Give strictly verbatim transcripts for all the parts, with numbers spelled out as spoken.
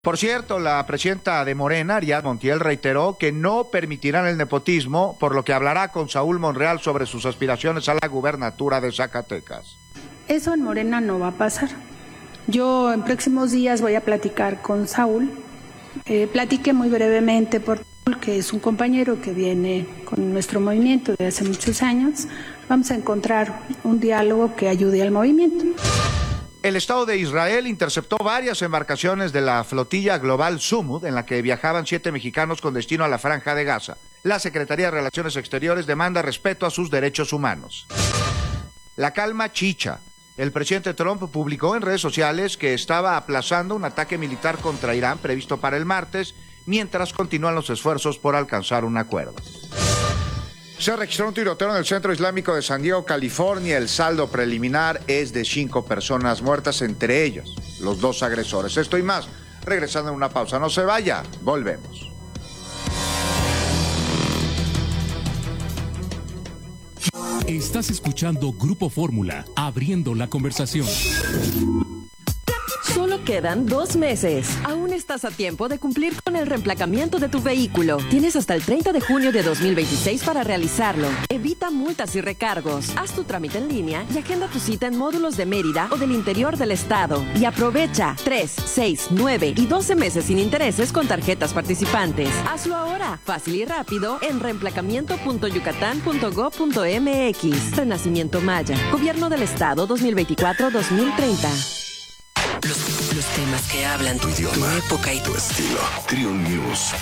Por cierto, la presidenta de Morena, Ariadna Montiel, reiteró que no permitirán el nepotismo, por lo que hablará con Saúl Monreal sobre sus aspiraciones a la gubernatura de Zacatecas. Eso en Morena no va a pasar. Yo en próximos días voy a platicar con Saúl. Eh, platiqué muy brevemente por que es un compañero que viene con nuestro movimiento de hace muchos años. Vamos a encontrar un diálogo que ayude al movimiento. El Estado de Israel interceptó varias embarcaciones de la flotilla global Sumud, en la que viajaban siete mexicanos con destino a la Franja de Gaza. La Secretaría de Relaciones Exteriores demanda respeto a sus derechos humanos. La calma chicha. El presidente Trump publicó en redes sociales que estaba aplazando un ataque militar contra Irán previsto para el martes, mientras continúan los esfuerzos por alcanzar un acuerdo. Se registró un tiroteo en el Centro Islámico de San Diego, California. El saldo preliminar es de cinco personas muertas, entre ellos los dos agresores. Esto y más, regresando en una pausa. No se vaya, volvemos. Estás escuchando Grupo Fórmula, abriendo la conversación. Solo quedan dos meses. Aún estás a tiempo de cumplir con el reemplacamiento de tu vehículo. Tienes hasta el treinta de junio de dos mil veintiséis para realizarlo. Evita multas y recargos. Haz tu trámite en línea y agenda tu cita en módulos de Mérida o del interior del estado. Y aprovecha tres, seis, nueve y doce meses sin intereses con tarjetas participantes. Hazlo ahora, fácil y rápido, en reemplacamiento punto yucatán punto gob punto mx. Renacimiento Maya. Gobierno del Estado dos mil veinticuatro a dos mil treinta. Los, los temas que hablan tu idioma, tu época y tu estilo. Trio News.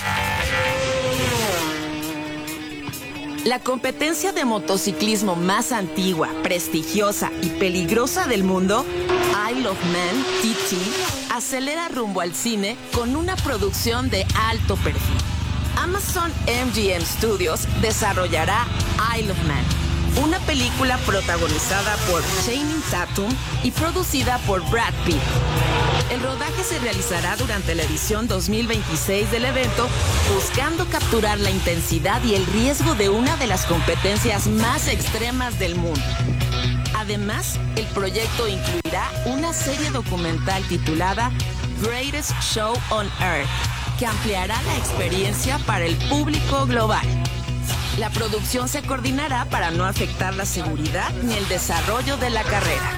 La competencia de motociclismo más antigua, prestigiosa y peligrosa del mundo, Isle of Man, T T, acelera rumbo al cine con una producción de alto perfil. Amazon M G M Studios desarrollará Isle of Man, una película protagonizada por Channing Tatum y producida por Brad Pitt. El rodaje se realizará durante la edición dos mil veintiséis del evento, buscando capturar la intensidad y el riesgo de una de las competencias más extremas del mundo. Además, el proyecto incluirá una serie documental titulada Greatest Show on Earth, que ampliará la experiencia para el público global. La producción se coordinará para no afectar la seguridad ni el desarrollo de la carrera.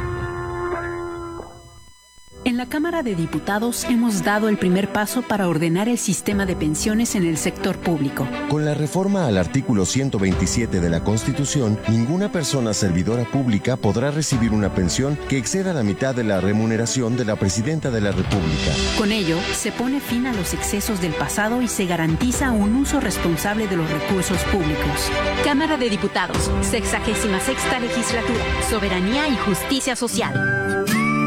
En la Cámara de Diputados hemos dado el primer paso para ordenar el sistema de pensiones en el sector público. Con la reforma al artículo ciento veintisiete de la Constitución, ninguna persona servidora pública podrá recibir una pensión que exceda la mitad de la remuneración de la Presidenta de la República. Con ello, se pone fin a los excesos del pasado y se garantiza un uso responsable de los recursos públicos. Cámara de Diputados, sexagésima sexta legislatura, soberanía y justicia social.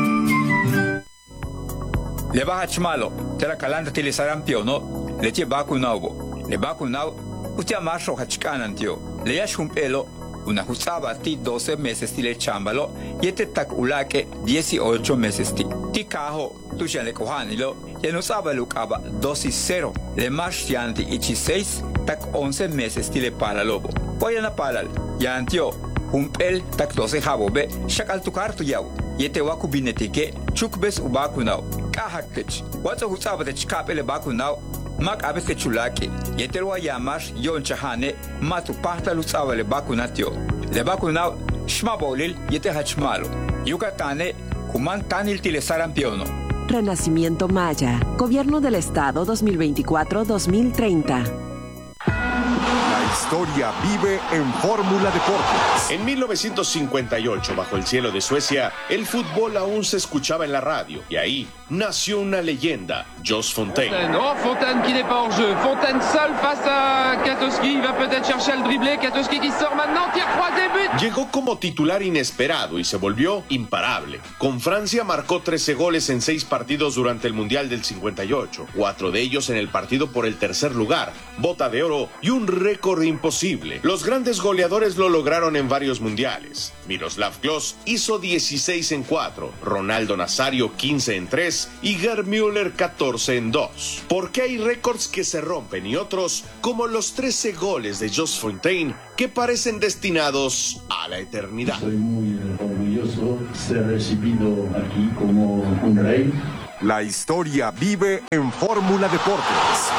Le baja chmalo, te la calanta tilisaran piono, le che vacunao, le vacunao, usted marcho hachkanan tío, le yashum pelo, una jusaba ti doce meses ti le chambalo, y este tak ulaque dieciocho meses ti. Ti cajo, tu ya le cojanilo, ya no sabe lo caba dosis cero, le march yanti ichi seis, tak once meses ti le para lobo. Voy a palal, ya antio, un pel tak doce jabo be, shakal tu cartu yao, y este waku binetike, chukbes ubacunao. Kahakich, what's a husaba de chikapele bacunao, Mac abete chulake, yetelwa yamash yon chahane, matu pahta lusaba le bacunatio. Le bacunao, shmabolil, yete hachmalo. Yucatane, kuman tanil tilesarampiano. Renacimiento Maya, Gobierno del Estado dos mil veinticuatro a dos mil treinta. La historia vive en Fórmula Deportes. En mil novecientos cincuenta y ocho, bajo el cielo de Suecia, el fútbol aún se escuchaba en la radio. Y ahí nació una leyenda, Jos Fontaine. Oh, Fontaine qui n'est pas hors jeu. Fontaine seul face à Katowski. Il va peut-être chercher el dribbler. Katowski qui sort maintenant. Tire croisé, but. Llegó como titular inesperado y se volvió imparable. Con Francia marcó trece goles en seis partidos durante el Mundial del cincuenta y ocho. Cuatro de ellos en el partido por el tercer lugar, bota de oro y un récord imposible. Los grandes goleadores lo lograron en varios mundiales. Miroslav Klose hizo dieciséis en cuatro, Ronaldo Nazario quince en tres y Gerd Müller catorce en dos. ¿Por qué hay récords que se rompen y otros, como los trece goles de Jos Fontaine, que parecen destinados a la eternidad? Soy muy orgulloso de ser recibido aquí como un rey. La historia vive en Fórmula Deportes.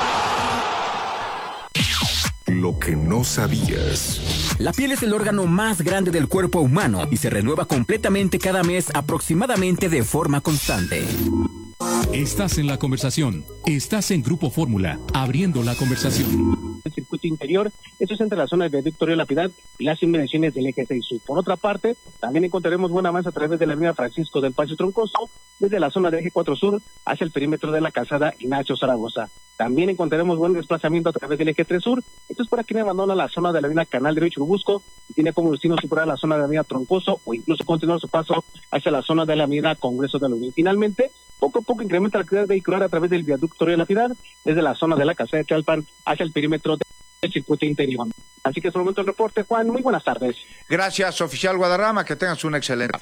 Lo que no sabías. La piel es el órgano más grande del cuerpo humano y se renueva completamente cada mes aproximadamente de forma constante. Estás en la conversación. Estás en Grupo Fórmula, abriendo la conversación. El circuito interior, esto es entre la zona del viaducto Río La Piedad y las inmediaciones del eje seis sur. Por otra parte, también encontraremos buen avance a través de la avenida Francisco del Pacio Troncoso, desde la zona del eje cuatro sur hacia el perímetro de la calzada Ignacio Zaragoza. También encontraremos buen desplazamiento a través del eje tres sur, esto es para quien abandona la zona de la avenida Canal de Río Churubusco y tiene como destino superar la zona de la avenida Troncoso o incluso continuar su paso hacia la zona de la avenida Congreso de la Unión. Finalmente, poco a poco incrementa la actividad vehicular a través del viaducto Río La Piedad, desde la zona de la calzada de Tlalpan hacia el perímetro del circuito interior. Así que es el momento del reporte, Juan. Muy buenas tardes. Gracias, oficial Guadarrama, que tengas un excelente.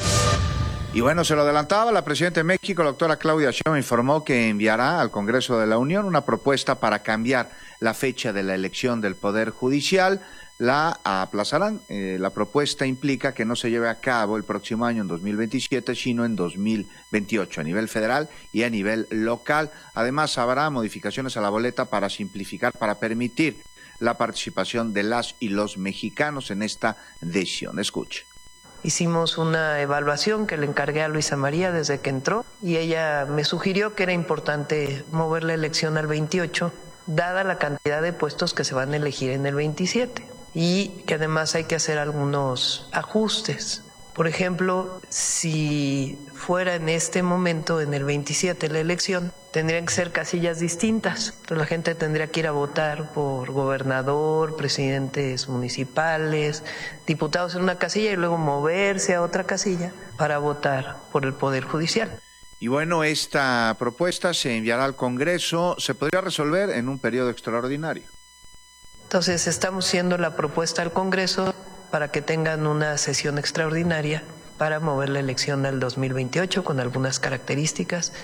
Y bueno, se lo adelantaba, la presidenta de México, la doctora Claudia Sheinbaum, informó que enviará al Congreso de la Unión una propuesta para cambiar la fecha de la elección del Poder Judicial. La aplazarán. Eh, la propuesta implica que no se lleve a cabo el próximo año, en dos mil veintisiete, sino en dos mil veintiocho, a nivel federal y a nivel local. Además, habrá modificaciones a la boleta para simplificar, para permitir la participación de las y los mexicanos en esta decisión. Escuche. Hicimos una evaluación que le encargué a Luisa María desde que entró y ella me sugirió que era importante mover la elección al veintiocho, dada la cantidad de puestos que se van a elegir en el veintisiete y que además hay que hacer algunos ajustes. Por ejemplo, si fuera en este momento, en el veintisiete, la elección, tendrían que ser casillas distintas. Entonces la gente tendría que ir a votar por gobernador, presidentes municipales, diputados en una casilla y luego moverse a otra casilla para votar por el Poder Judicial. Y bueno, esta propuesta se enviará al Congreso, se podría resolver en un periodo extraordinario. Entonces estamos haciendo la propuesta al Congreso para que tengan una sesión extraordinaria para mover la elección al dos mil veintiocho con algunas características.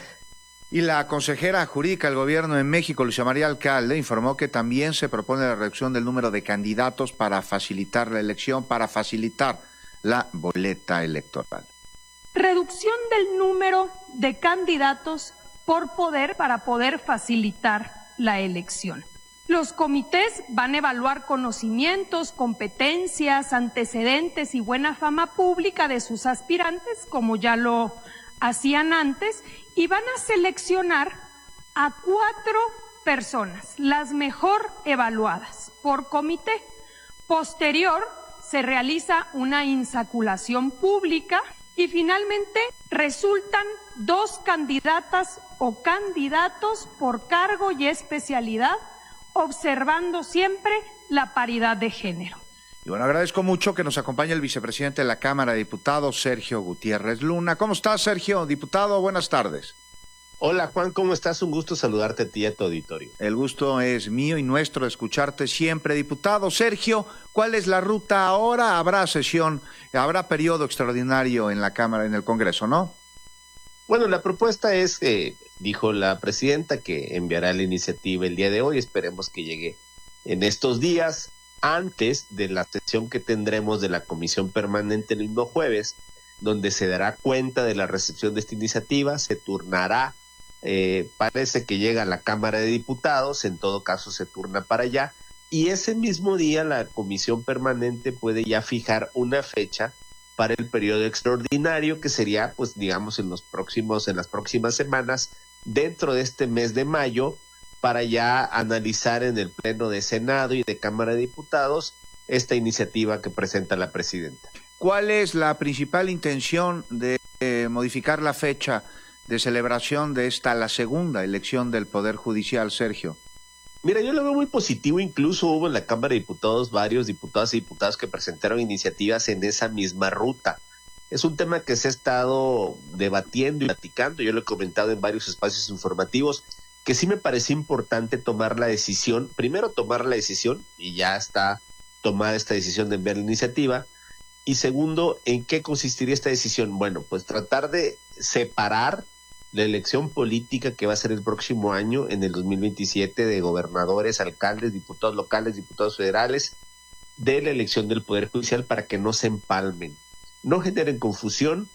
Y la consejera jurídica del Gobierno de México, Luisa María Alcalde, informó que también se propone la reducción del número de candidatos para facilitar la elección, para facilitar la boleta electoral. Reducción del número de candidatos por poder para poder facilitar la elección. Los comités van a evaluar conocimientos, competencias, antecedentes y buena fama pública de sus aspirantes, como ya lo hacían antes, y van a seleccionar a cuatro personas, las mejor evaluadas por comité. Posterior, se realiza una insaculación pública y finalmente resultan dos candidatas o candidatos por cargo y especialidad, observando siempre la paridad de género. Y bueno, agradezco mucho que nos acompañe el vicepresidente de la Cámara de Diputados, Sergio Gutiérrez Luna. ¿Cómo estás, Sergio? Diputado, buenas tardes. Hola, Juan, ¿cómo estás? Un gusto saludarte a ti y a tu auditorio. El gusto es mío y nuestro de escucharte siempre, diputado. Sergio, ¿cuál es la ruta ahora? Habrá sesión, habrá periodo extraordinario en la Cámara, en el Congreso, ¿no? Bueno, la propuesta es, eh, dijo la presidenta, que enviará la iniciativa el día de hoy. Esperemos que llegue en estos días, antes de la sesión que tendremos de la Comisión Permanente el mismo jueves, donde se dará cuenta de la recepción de esta iniciativa, se turnará, eh, parece que llega a la Cámara de Diputados, en todo caso se turna para allá, y ese mismo día la Comisión Permanente puede ya fijar una fecha para el periodo extraordinario, que sería, pues, digamos, en los próximos, en las próximas semanas, dentro de este mes de mayo, para ya analizar en el Pleno de Senado y de Cámara de Diputados esta iniciativa que presenta la presidenta. ¿Cuál es la principal intención de eh, modificar la fecha de celebración de esta, la segunda elección del Poder Judicial, Sergio? Mira, yo lo veo muy positivo. Incluso hubo en la Cámara de Diputados varios diputados y diputadas que presentaron iniciativas en esa misma ruta. Es un tema que se ha estado debatiendo y platicando, yo lo he comentado en varios espacios informativos, que sí me pareció importante tomar la decisión, primero tomar la decisión, y ya está tomada esta decisión de enviar la iniciativa, y segundo, ¿en qué consistiría esta decisión? Bueno, pues tratar de separar la elección política que va a ser el próximo año, en el dos mil veintisiete, de gobernadores, alcaldes, diputados locales, diputados federales, de la elección del Poder Judicial, para que no se empalmen, no generen confusión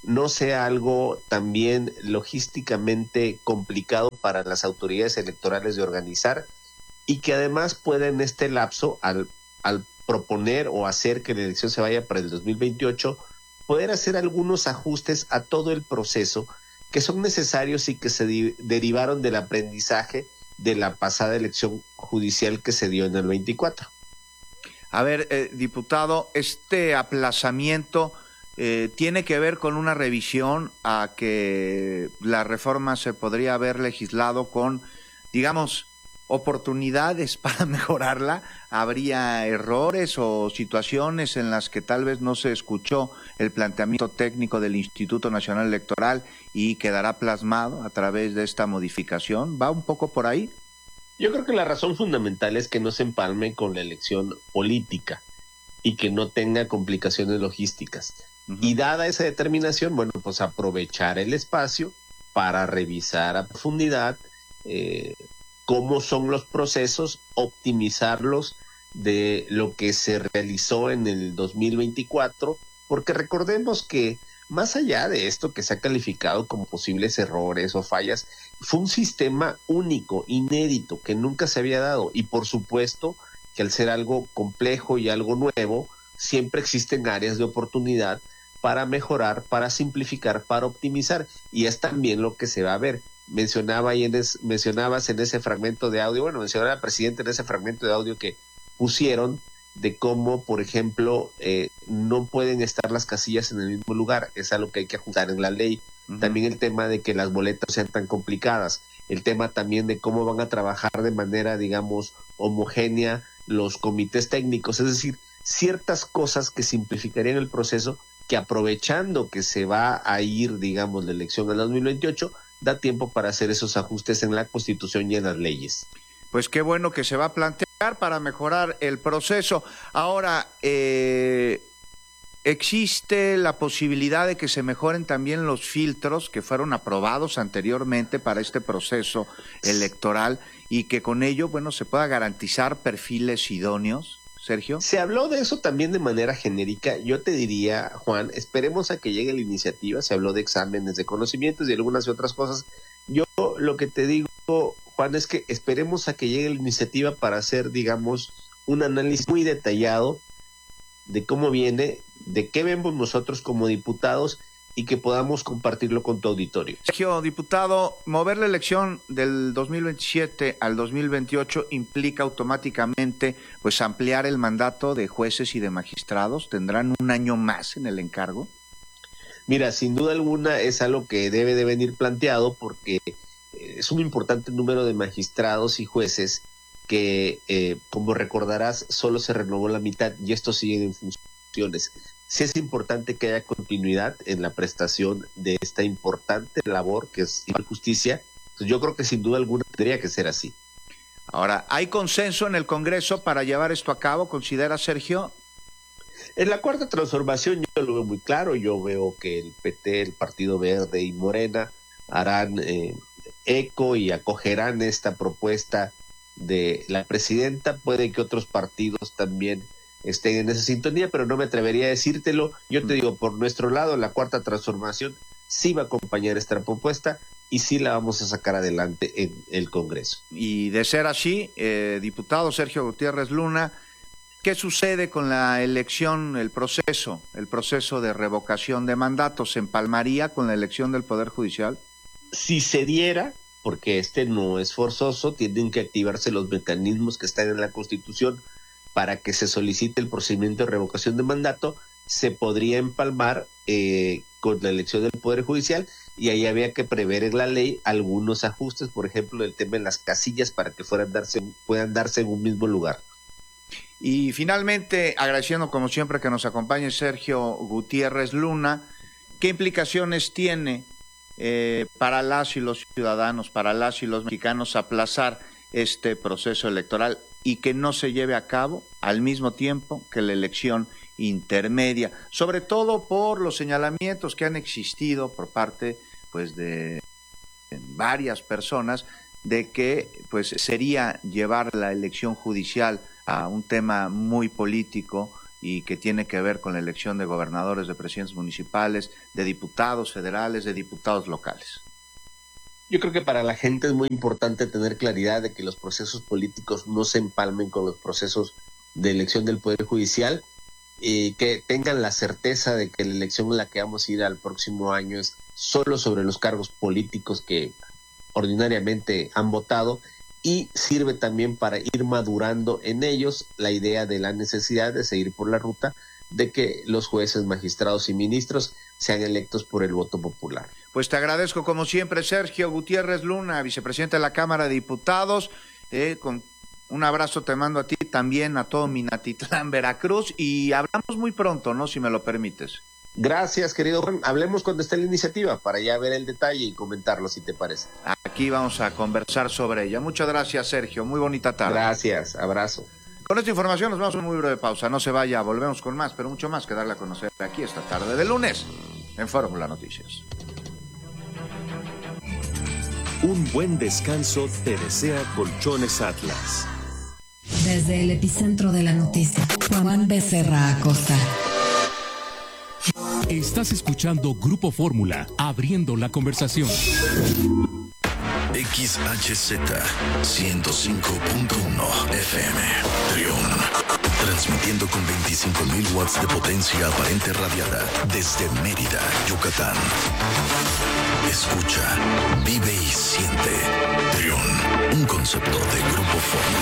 no sea algo también logísticamente complicado para las autoridades electorales de organizar y que además pueda en este lapso, al, al proponer o hacer que la elección se vaya para el dos mil veintiocho, poder hacer algunos ajustes a todo el proceso que son necesarios y que se di- derivaron del aprendizaje de la pasada elección judicial que se dio en el veinticuatro. A ver, eh, diputado, este aplazamiento eh, tiene que ver con una revisión a que la reforma se podría haber legislado con, digamos, oportunidades para mejorarla. ¿Habría errores o situaciones en las que tal vez no se escuchó el planteamiento técnico del Instituto Nacional Electoral y quedará plasmado a través de esta modificación? ¿Va un poco por ahí? Yo creo que la razón fundamental es que no se empalme con la elección política y que no tenga complicaciones logísticas. Uh-huh. Y dada esa determinación, bueno, pues aprovechar el espacio para revisar a profundidad eh, cómo son los procesos, optimizarlos de lo que se realizó en el dos mil veinticuatro, porque recordemos que más allá de esto que se ha calificado como posibles errores o fallas, fue un sistema único, inédito, que nunca se había dado. Y por supuesto que al ser algo complejo y algo nuevo, siempre existen áreas de oportunidad para mejorar, para simplificar, para optimizar. Y es también lo que se va a ver. Mencionaba y en es, mencionabas en ese fragmento de audio, bueno, mencionaba el presidente en ese fragmento de audio que pusieron, de cómo, por ejemplo, eh, no pueden estar las casillas en el mismo lugar. Es algo que hay que ajustar en la ley. Uh-huh. También el tema de que las boletas sean tan complicadas. El tema también de cómo van a trabajar de manera, digamos, homogénea los comités técnicos. Es decir, ciertas cosas que simplificarían el proceso, que aprovechando que se va a ir, digamos, la elección en dos mil veintiocho, da tiempo para hacer esos ajustes en la Constitución y en las leyes. Pues qué bueno que se va a plantear para mejorar el proceso. Ahora, eh, ¿existe la posibilidad de que se mejoren también los filtros que fueron aprobados anteriormente para este proceso electoral y que con ello, bueno, se pueda garantizar perfiles idóneos? Sergio. Se habló de eso también de manera genérica. Yo te diría, Juan, esperemos a que llegue la iniciativa. Se habló de exámenes de conocimientos y algunas otras cosas. Yo lo que te digo, Juan, es que esperemos a que llegue la iniciativa para hacer, digamos, un análisis muy detallado de cómo viene, de qué vemos nosotros como diputados y que podamos compartirlo con tu auditorio. Sergio, diputado, mover la elección del dos mil veintisiete al dos mil veintiocho implica automáticamente pues ampliar el mandato de jueces y de magistrados. ¿Tendrán un año más en el encargo? Mira, sin duda alguna es algo que debe de venir planteado porque es un importante número de magistrados y jueces que, eh, como recordarás, solo se renovó la mitad y estos siguen en funciones. Sí es importante que haya continuidad en la prestación de esta importante labor que es la justicia. Entonces, yo creo que sin duda alguna tendría que ser así. Ahora, ¿hay consenso en el Congreso para llevar esto a cabo? ¿Considera, Sergio? En la Cuarta Transformación yo lo veo muy claro. Yo veo que el P T, el Partido Verde y Morena harán eh, eco y acogerán esta propuesta de la presidenta. Puede que otros partidos también estén en esa sintonía, pero no me atrevería a decírtelo. Yo te digo, por nuestro lado, la Cuarta Transformación sí va a acompañar esta propuesta y sí la vamos a sacar adelante en el Congreso. Y de ser así, eh, diputado Sergio Gutiérrez Luna, ¿qué sucede con la elección, el proceso, el proceso de revocación de mandatos? ¿Se empalmaría con la elección del Poder Judicial? Si se diera, porque este no es forzoso, tienen que activarse los mecanismos que están en la Constitución para que se solicite el procedimiento de revocación de mandato, se podría empalmar eh, con la elección del Poder Judicial y ahí había que prever en la ley algunos ajustes, por ejemplo, el tema de las casillas para que fueran darse, puedan darse en un mismo lugar. Y finalmente, agradeciendo como siempre que nos acompañe Sergio Gutiérrez Luna, ¿qué implicaciones tiene eh, para las y los ciudadanos, para las y los mexicanos aplazar este proceso electoral y que no se lleve a cabo al mismo tiempo que la elección intermedia, sobre todo por los señalamientos que han existido por parte pues de varias personas de que pues sería llevar la elección judicial a un tema muy político y que tiene que ver con la elección de gobernadores, de presidentes municipales, de diputados federales, de diputados locales? Yo creo que para la gente es muy importante tener claridad de que los procesos políticos no se empalmen con los procesos de elección del Poder Judicial, y que tengan la certeza de que la elección en la que vamos a ir al próximo año es solo sobre los cargos políticos que ordinariamente han votado, y sirve también para ir madurando en ellos la idea de la necesidad de seguir por la ruta de que los jueces, magistrados y ministros sean electos por el voto popular. Pues te agradezco como siempre, Sergio Gutiérrez Luna, vicepresidente de la Cámara de Diputados. Eh, con un abrazo te mando a ti, también a todo Minatitlán, Veracruz, y hablamos muy pronto, ¿no? Si me lo permites. Gracias, querido Juan. Hablemos cuando esté la iniciativa para ya ver el detalle y comentarlo, si te parece. Aquí vamos a conversar sobre ella. Muchas gracias, Sergio. Muy bonita tarde. Gracias, abrazo. Con esta información nos vamos a una muy breve pausa. No se vaya, volvemos con más, pero mucho más que darle a conocer aquí esta tarde de lunes en Fórmula Noticias. Un buen descanso te desea Colchones Atlas. Desde el epicentro de la noticia, Juan Becerra Acosta. Estás escuchando Grupo Fórmula, abriendo la conversación. X H Z ciento cinco punto uno F M, Trión, transmitiendo con veinticinco mil watts de potencia aparente radiada desde Mérida, Yucatán. Escucha, vive y siente. Trión, un concepto de Grupo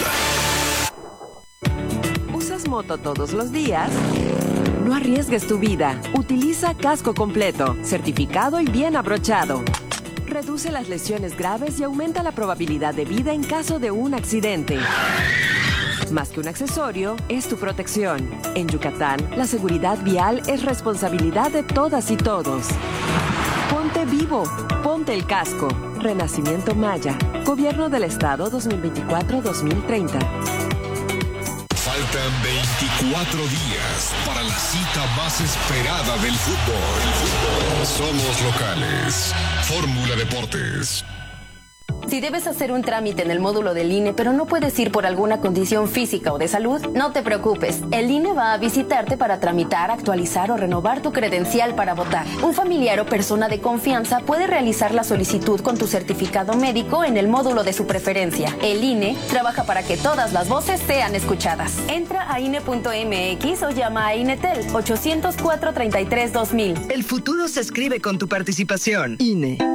Fórmula. ¿Usas moto todos los días? No arriesgues tu vida. Utiliza casco completo, certificado y bien abrochado. Reduce las lesiones graves y aumenta la probabilidad de vida en caso de un accidente. Más que un accesorio, es tu protección. En Yucatán, la seguridad vial es responsabilidad de todas y todos. Ponte vivo, ponte el casco. Renacimiento Maya. Gobierno del Estado dos mil veinticuatro a dos mil treinta. Faltan veinticuatro días para la cita más esperada del fútbol. Somos locales. Fórmula Deportes. Si debes hacer un trámite en el módulo del I N E, pero no puedes ir por alguna condición física o de salud, no te preocupes. El I N E va a visitarte para tramitar, actualizar o renovar tu credencial para votar. Un familiar o persona de confianza puede realizar la solicitud con tu certificado médico en el módulo de su preferencia. El I N E trabaja para que todas las voces sean escuchadas. Entra a I N E punto M X o llama a INETEL ochocientos cuatro treinta y tres dos mil. El futuro se escribe con tu participación. I N E.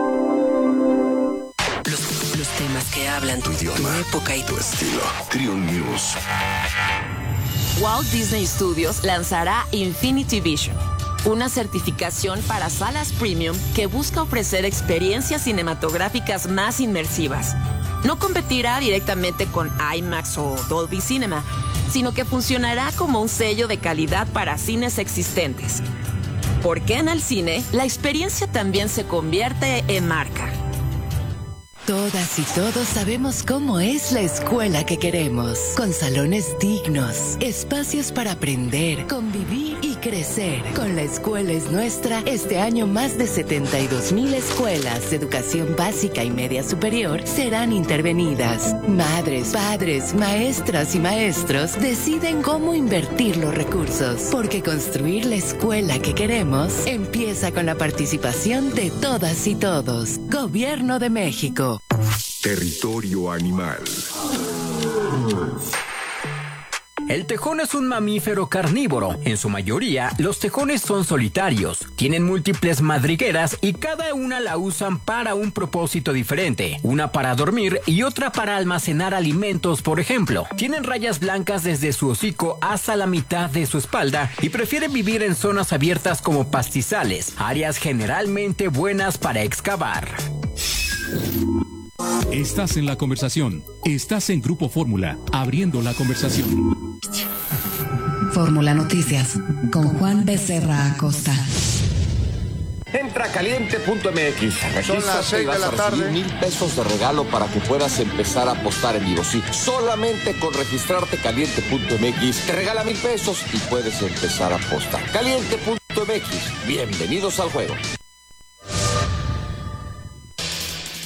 Los temas que hablan tu idioma, tu época y tu estilo. Trión News. Walt Disney Studios lanzará Infinity Vision, una certificación para salas premium que busca ofrecer experiencias cinematográficas más inmersivas. No competirá directamente con IMAX o Dolby Cinema, sino que funcionará como un sello de calidad para cines existentes. Porque en el cine, la experiencia también se convierte en marca. Todas y todos sabemos cómo es la escuela que queremos, con salones dignos, espacios para aprender, convivir y crecer. Con La Escuela es Nuestra, este año más de setenta y dos mil escuelas de educación básica y media superior serán intervenidas. Madres, padres, maestras y maestros deciden cómo invertir los recursos, porque construir la escuela que queremos empieza con la participación de todas y todos. Gobierno de México. Territorio animal. El tejón es un mamífero carnívoro. En su mayoría, los tejones son solitarios, tienen múltiples madrigueras y cada una la usan para un propósito diferente. Una para dormir y otra para almacenar alimentos, por ejemplo. Tienen rayas blancas desde su hocico hasta la mitad de su espalda y prefieren vivir en zonas abiertas como pastizales, áreas generalmente buenas para excavar. Estás en la conversación. Estás en Grupo Fórmula, abriendo la conversación. Fórmula Noticias, con Juan Becerra Acosta. Entra a caliente punto M X. Son las seis de la tarde. Mil pesos de regalo para que puedas empezar a apostar en vivo. Sí, solamente con registrarte caliente punto M X te regala mil pesos y puedes empezar a apostar. caliente punto M X. Bienvenidos al juego.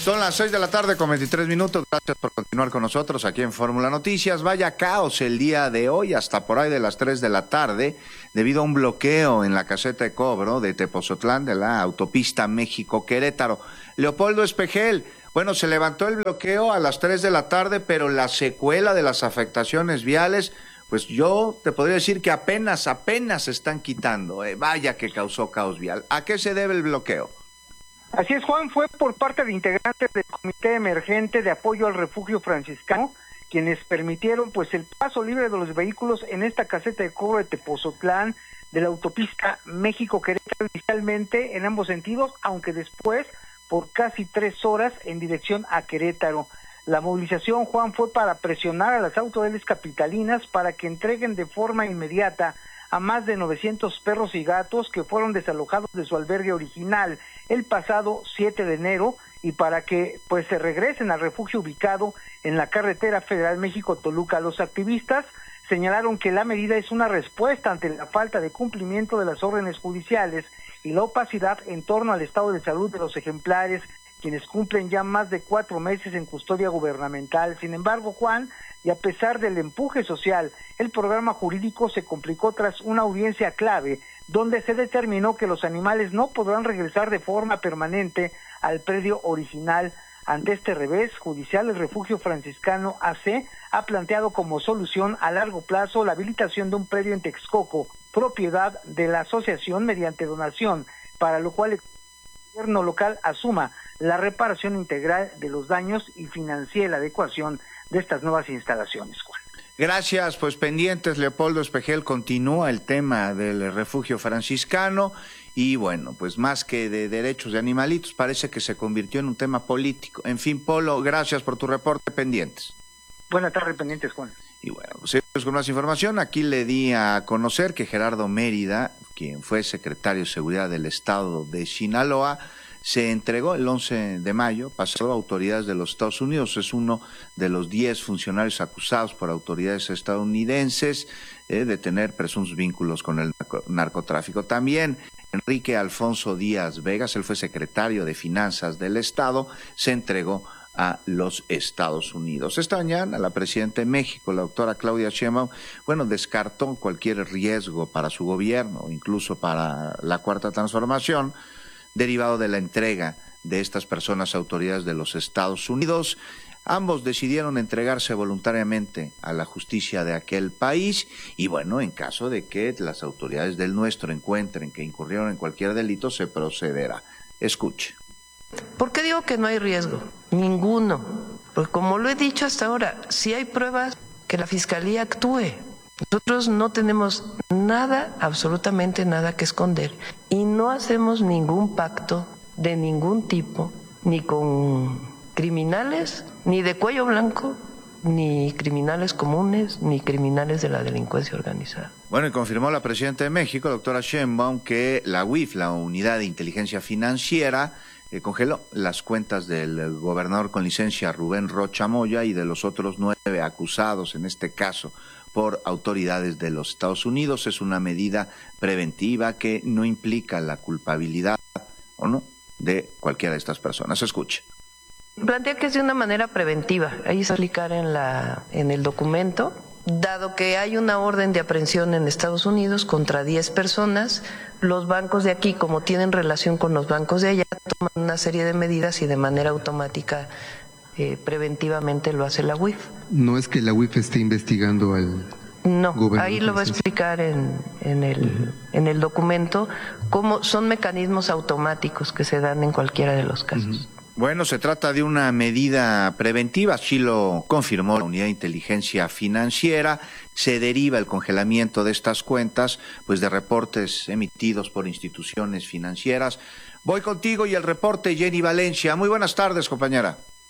Son las seis de la tarde con veintitrés minutos. Gracias por continuar con nosotros aquí en Fórmula Noticias. Vaya caos el día de hoy, hasta por ahí de las tres de la tarde, debido a un bloqueo en la caseta de cobro de Tepozotlán de la autopista México-Querétaro. Leopoldo Espejel, bueno, se levantó el bloqueo a las tres de la tarde, pero la secuela de las afectaciones viales, pues yo te podría decir que apenas, apenas se están quitando. Eh, vaya que causó caos vial. ¿A qué se debe el bloqueo? Así es, Juan, fue por parte de integrantes del Comité Emergente de Apoyo al Refugio Franciscano, quienes permitieron pues el paso libre de los vehículos en esta caseta de cobro de Tepozotlán de la autopista México-Querétaro, inicialmente en ambos sentidos, aunque después por casi tres horas en dirección a Querétaro. La movilización, Juan, fue para presionar a las autoridades capitalinas para que entreguen de forma inmediata a más de novecientos perros y gatos que fueron desalojados de su albergue original el pasado siete de enero y para que pues se regresen al refugio ubicado en la carretera federal México-Toluca. Los activistas señalaron que la medida es una respuesta ante la falta de cumplimiento de las órdenes judiciales y la opacidad en torno al estado de salud de los ejemplares, quienes cumplen ya más de cuatro meses en custodia gubernamental. Sin embargo, Juan, y a pesar del empuje social, el programa jurídico se complicó tras una audiencia clave, donde se determinó que los animales no podrán regresar de forma permanente al predio original. Ante este revés judicial, el Refugio Franciscano A C ha planteado como solución a largo plazo la habilitación de un predio en Texcoco, propiedad de la asociación mediante donación, para lo cual el gobierno local asuma la reparación integral de los daños y financie la adecuación de estas nuevas instalaciones, Juan. Gracias, pues pendientes, Leopoldo Espejel. Continúa el tema del refugio franciscano y bueno, pues más que de derechos de animalitos, parece que se convirtió en un tema político. En fin, Polo, gracias por tu reporte, pendientes. Buenas tardes, pendientes, Juan. Y bueno, pues seguimos con más información. Aquí le di a conocer que Gerardo Mérida, quien fue secretario de Seguridad del Estado de Sinaloa, se entregó el once de mayo, pasado a autoridades de los Estados Unidos. Es uno de los diez funcionarios acusados por autoridades estadounidenses eh, de tener presuntos vínculos con el narcotráfico. También Enrique Alfonso Díaz Vegas, él fue secretario de Finanzas del Estado, se entregó a los Estados Unidos. Esta mañana la presidenta de México, la doctora Claudia Sheinbaum, bueno, descartó cualquier riesgo para su gobierno, incluso para la Cuarta Transformación, derivado de la entrega de estas personas a autoridades de los Estados Unidos. Ambos decidieron entregarse voluntariamente a la justicia de aquel país y bueno, en caso de que las autoridades del nuestro encuentren que incurrieron en cualquier delito, se procederá. Escuche. ¿Por qué digo que no hay riesgo? Ninguno. Porque como lo he dicho hasta ahora, si hay pruebas, que la Fiscalía actúe. Nosotros no tenemos nada, absolutamente nada que esconder y no hacemos ningún pacto de ningún tipo, ni con criminales, ni de cuello blanco, ni criminales comunes, ni criminales de la delincuencia organizada. Bueno, y confirmó la presidenta de México, doctora Sheinbaum, que la U I F, la Unidad de Inteligencia Financiera, eh, congeló las cuentas del gobernador con licencia Rubén Rocha Moya y de los otros nueve acusados, en este caso, por autoridades de los Estados Unidos. Es una medida preventiva que no implica la culpabilidad o no de cualquiera de estas personas. Escuche. Plantea que es de una manera preventiva. Ahí se explicar en la en el documento, dado que hay una orden de aprehensión en Estados Unidos contra diez personas, los bancos de aquí, como tienen relación con los bancos de allá, toman una serie de medidas y de manera automática Eh, preventivamente lo hace la U I F. No es que la U I F esté investigando al No, gobierno. Ahí lo va a explicar en, en, el, uh-huh. en el documento, cómo son mecanismos automáticos que se dan en cualquiera de los casos. Uh-huh. Bueno, se trata de una medida preventiva, así lo confirmó la Unidad de Inteligencia Financiera. Se deriva el congelamiento de estas cuentas, pues de reportes emitidos por instituciones financieras. Voy contigo y el reporte, Jenny Valencia. Muy buenas tardes, compañera.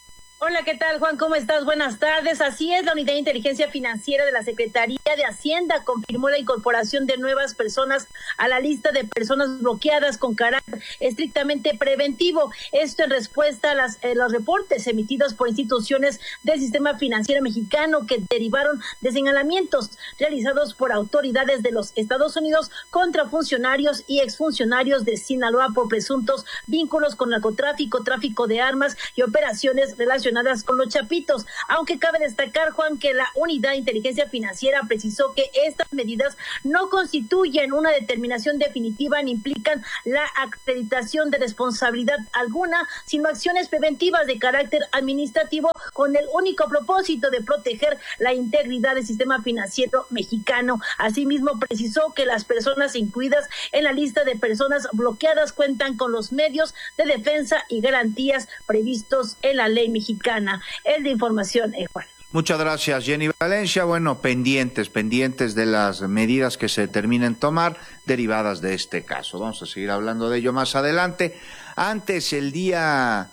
Hola, ¿qué tal, Juan? ¿Cómo estás? Buenas tardes. Así es, la Unidad de Inteligencia Financiera de la Secretaría de Hacienda confirmó la incorporación de nuevas personas a la lista de personas bloqueadas con carácter estrictamente preventivo. Esto en respuesta a las, eh, los reportes emitidos por instituciones del sistema financiero mexicano que derivaron de señalamientos realizados por autoridades de los Estados Unidos contra funcionarios y exfuncionarios de Sinaloa por presuntos vínculos con narcotráfico, tráfico de armas y operaciones relacionadas con los chapitos, aunque cabe destacar, Juan, que la Unidad de Inteligencia Financiera precisó que estas medidas no constituyen una determinación definitiva ni implican la acreditación de responsabilidad alguna, sino acciones preventivas de carácter administrativo con el único propósito de proteger la integridad del sistema financiero mexicano. Asimismo, precisó que las personas incluidas en la lista de personas bloqueadas cuentan con los medios de defensa y garantías previstos en la ley mexicana. Es de información, eh, Juan. Muchas gracias, Jenny Valencia. Bueno, pendientes, pendientes de las medidas que se terminen tomar derivadas de este caso. Vamos a seguir hablando de ello más adelante. Antes, el día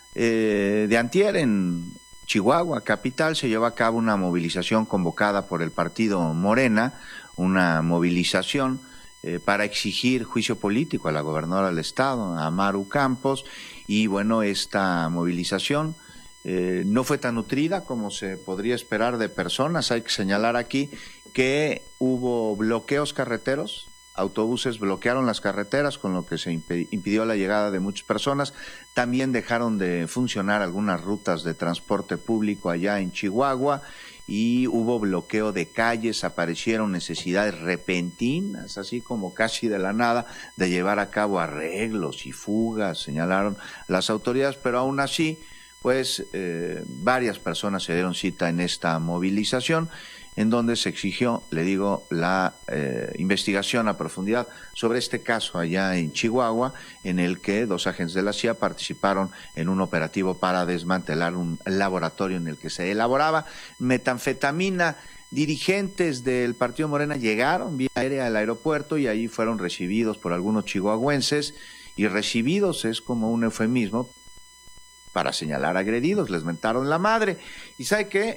eh, de antier en Chihuahua, capital, se llevó a cabo una movilización convocada por el partido Morena, una movilización eh, para exigir juicio político a la gobernadora del estado, a Maru Campos, y bueno, esta movilización Eh, no fue tan nutrida como se podría esperar de personas. Hay que señalar aquí que hubo bloqueos carreteros, autobuses bloquearon las carreteras, con lo que se impidió la llegada de muchas personas. También dejaron de funcionar algunas rutas de transporte público allá en Chihuahua y hubo bloqueo de calles, aparecieron necesidades repentinas, así como casi de la nada, de llevar a cabo arreglos y fugas, señalaron las autoridades, pero aún así pues eh, varias personas se dieron cita en esta movilización, en donde se exigió, le digo, la eh, investigación a profundidad sobre este caso allá en Chihuahua, en el que dos agentes de la C I A participaron en un operativo para desmantelar un laboratorio en el que se elaboraba metanfetamina. Dirigentes del partido Morena llegaron vía aérea al aeropuerto y ahí fueron recibidos por algunos chihuahuenses, y recibidos es como un eufemismo para señalar agredidos, les mentaron la madre. ¿Y sabe qué?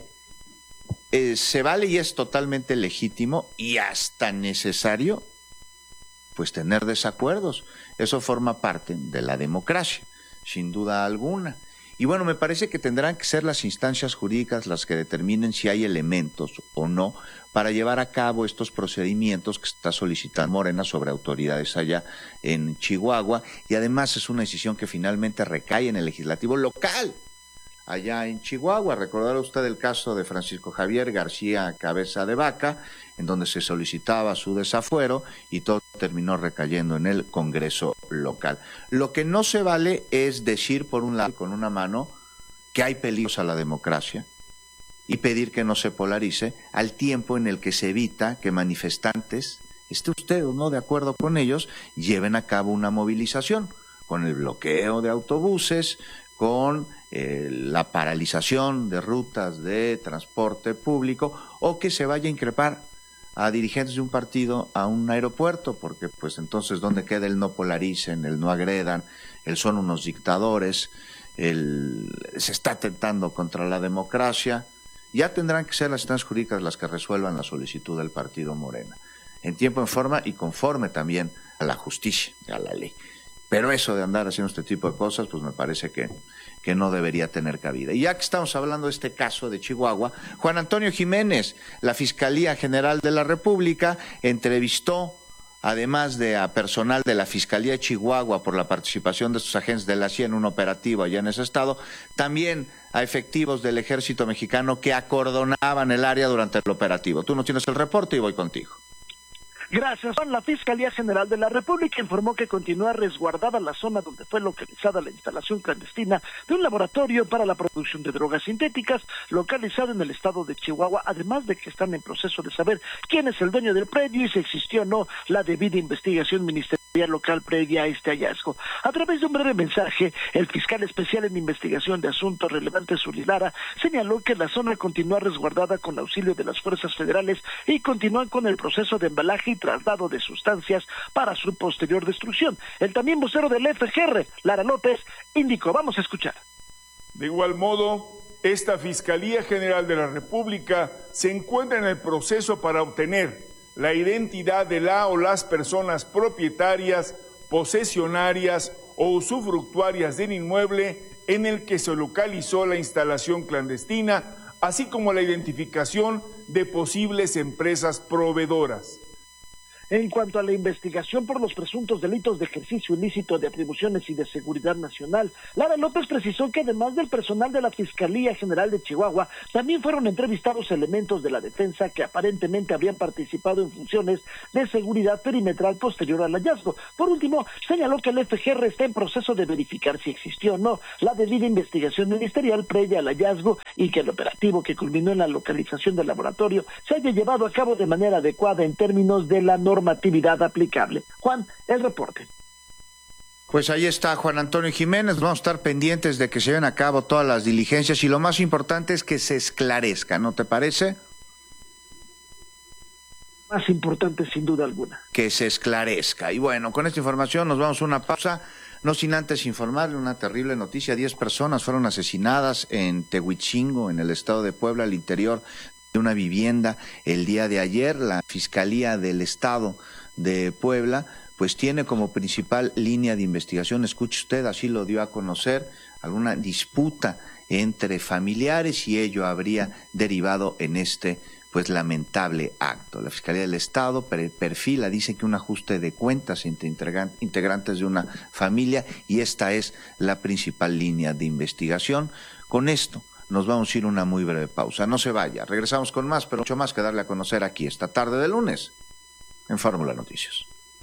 Eh, se vale y es totalmente legítimo y hasta necesario, pues tener desacuerdos. Eso forma parte de la democracia, sin duda alguna. Y bueno, me parece que tendrán que ser las instancias jurídicas las que determinen si hay elementos o no para llevar a cabo estos procedimientos que está solicitando Morena sobre autoridades allá en Chihuahua, y además es una decisión que finalmente recae en el legislativo local allá en Chihuahua. Recordará usted el caso de Francisco Javier García Cabeza de Vaca, en donde se solicitaba su desafuero y todo terminó recayendo en el Congreso local. Lo que no se vale es decir por un lado con una mano que hay peligros a la democracia y pedir que no se polarice, al tiempo en el que se evita que manifestantes, esté usted o no de acuerdo con ellos, lleven a cabo una movilización con el bloqueo de autobuses, con eh, la paralización de rutas de transporte público, o que se vaya a increpar a dirigentes de un partido a un aeropuerto, porque pues entonces ¿dónde queda el no polaricen, el no agredan, el son unos dictadores, el se está atentando contra la democracia? Ya tendrán que ser las instancias jurídicas las que resuelvan la solicitud del partido Morena, en tiempo, en forma y conforme también a la justicia, a la ley. Pero eso de andar haciendo este tipo de cosas, pues me parece que, que no debería tener cabida. Y ya que estamos hablando de este caso de Chihuahua, Juan Antonio Jiménez, la Fiscalía General de la República, entrevistó, además de a personal de la Fiscalía de Chihuahua por la participación de sus agentes de la C I A en un operativo allá en ese estado, también a efectivos del Ejército Mexicano que acordonaban el área durante el operativo. Tú no tienes el reporte y voy contigo. Gracias, Juan. La Fiscalía General de la República informó que continúa resguardada la zona donde fue localizada la instalación clandestina de un laboratorio para la producción de drogas sintéticas localizado en el estado de Chihuahua, además de que están en proceso de saber quién es el dueño del predio y si existió o no la debida investigación ministerial local previa a este hallazgo. A través de un breve mensaje, el fiscal especial en investigación de asuntos relevantes, Uli Lara, señaló que la zona continúa resguardada con auxilio de las fuerzas federales y continúan con el proceso de embalaje y traslado de sustancias para su posterior destrucción. El también vocero del F G R, Lara López, indicó, vamos a escuchar. De igual modo, Esta Fiscalía General de la República se encuentra en el proceso para obtener la identidad de la o las personas propietarias, posesionarias o usufructuarias del inmueble en el que se localizó la instalación clandestina, así como la identificación de posibles empresas proveedoras. En cuanto a la investigación por los presuntos delitos de ejercicio ilícito de atribuciones y de seguridad nacional, Lara López precisó que además del personal de la Fiscalía General de Chihuahua, también fueron entrevistados elementos de la defensa que aparentemente habían participado en funciones de seguridad perimetral posterior al hallazgo. Por último, señaló que el F G R está en proceso de verificar si existió o no la debida investigación ministerial previa al hallazgo y que el operativo que culminó en la localización del laboratorio se haya llevado a cabo de manera adecuada en términos de la norma normatividad aplicable. Juan, el reporte. Pues ahí está Juan Antonio Jiménez, vamos a estar pendientes de que se lleven a cabo todas las diligencias y lo más importante es que se esclarezca, ¿no te parece? Más importante sin duda alguna. Que se esclarezca. Y bueno, con esta información nos vamos a una pausa, no sin antes informarle una terrible noticia. Diez personas fueron asesinadas en Tehuichingo, en el estado de Puebla, al interior de una vivienda el día de ayer. La Fiscalía del Estado de Puebla pues tiene como principal línea de investigación, escuche usted, así lo dio a conocer, alguna disputa entre familiares y ello habría derivado en este pues lamentable acto. La Fiscalía del Estado perfila, dice que un ajuste de cuentas entre integrantes de una familia y esta es la principal línea de investigación. Con esto nos vamos a ir a una muy breve pausa. No se vaya, regresamos con más, pero mucho más que darle a conocer aquí esta tarde de lunes en Fórmula Noticias.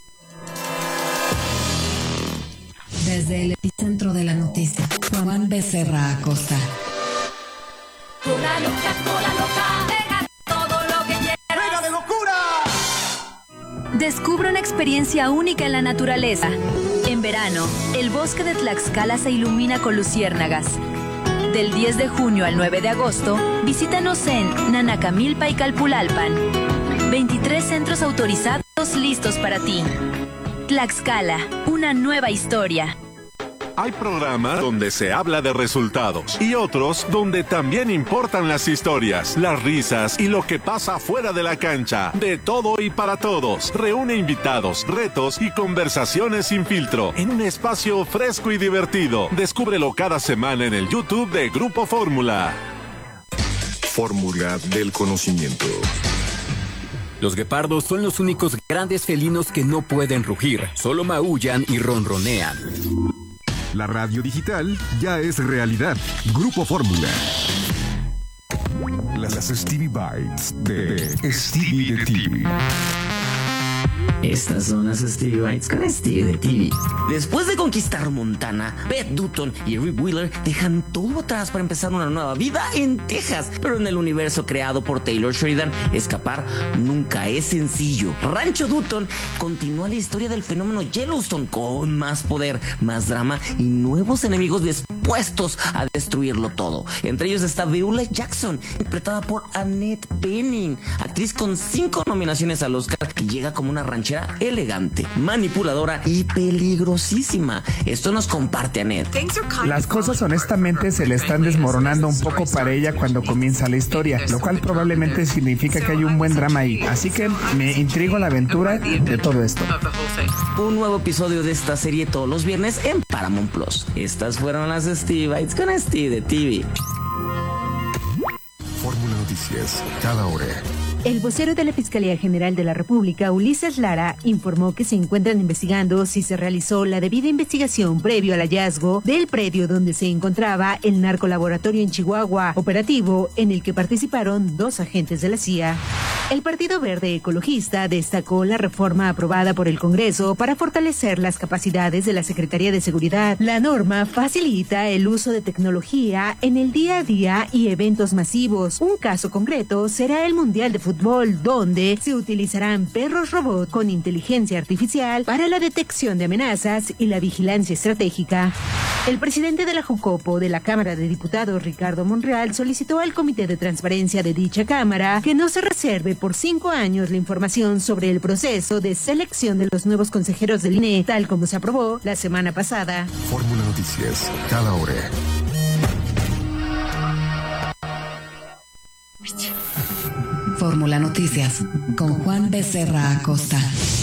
Desde el epicentro de la noticia, Juan Becerra Acosta. Cola loca, cola loca, deja todo lo que quieras. ¡Venga de locura! Descubre una experiencia única en la naturaleza. En verano, el bosque de Tlaxcala se ilumina con luciérnagas. Del diez de junio al nueve de agosto, visítanos en Nanacamilpa y Calpulalpan. veintitrés centros autorizados listos para ti. Tlaxcala, una nueva historia. Hay programas donde se habla de resultados y otros donde también importan las historias, las risas y lo que pasa fuera de la cancha. De todo y para todos. Reúne invitados, retos y conversaciones sin filtro en un espacio fresco y divertido. Descúbrelo cada semana en el YouTube de Grupo Fórmula. Fórmula del conocimiento. Los guepardos son los únicos grandes felinos que no pueden rugir, solo maullan y ronronean. La radio digital ya es realidad. Grupo Fórmula. Las Stevie Bites de Stevie de T V. Estas son las Stevie Bites con Stevie de T V. Después de conquistar Montana, Beth Dutton y Rick Wheeler dejan todo atrás para empezar una nueva vida en Texas. Pero en el universo creado por Taylor Sheridan, escapar nunca es sencillo. Rancho Dutton continúa la historia del fenómeno Yellowstone con más poder, más drama y nuevos enemigos dispuestos a destruirlo todo. Entre ellos está Viola Jackson, interpretada por Annette Bening, actriz con cinco nominaciones al Oscar que llega como una ranchera elegante, manipuladora y peligrosísima. Esto nos comparte Annette. Las cosas honestamente se le están desmoronando un poco para ella cuando comienza la historia, lo cual probablemente significa que hay un buen drama ahí. Así que me intriga la aventura de todo esto. Un nuevo episodio de esta serie todos los viernes en Paramount Plus. Estas fueron las Stevie Bites con Stevie de T V. Fórmula Noticias, cada hora. El vocero de la Fiscalía General de la República, Ulises Lara, informó que se encuentran investigando si se realizó la debida investigación previo al hallazgo del predio donde se encontraba el narcolaboratorio en Chihuahua, operativo en el que participaron dos agentes de la C I A. El Partido Verde Ecologista destacó la reforma aprobada por el Congreso para fortalecer las capacidades de la Secretaría de Seguridad. La norma facilita el uso de tecnología en el día a día y eventos masivos. Un caso concreto será el Mundial de Fútbol, donde se utilizarán perros robot con inteligencia artificial para la detección de amenazas y la vigilancia estratégica. El presidente de la Jucopo de la Cámara de Diputados, Ricardo Monreal, solicitó al Comité de Transparencia de dicha Cámara que no se reserve por cinco años la información sobre el proceso de selección de los nuevos consejeros del I N E, tal como se aprobó la semana pasada. Fórmula Noticias, cada hora. Fórmula Noticias con Juan Becerra Acosta.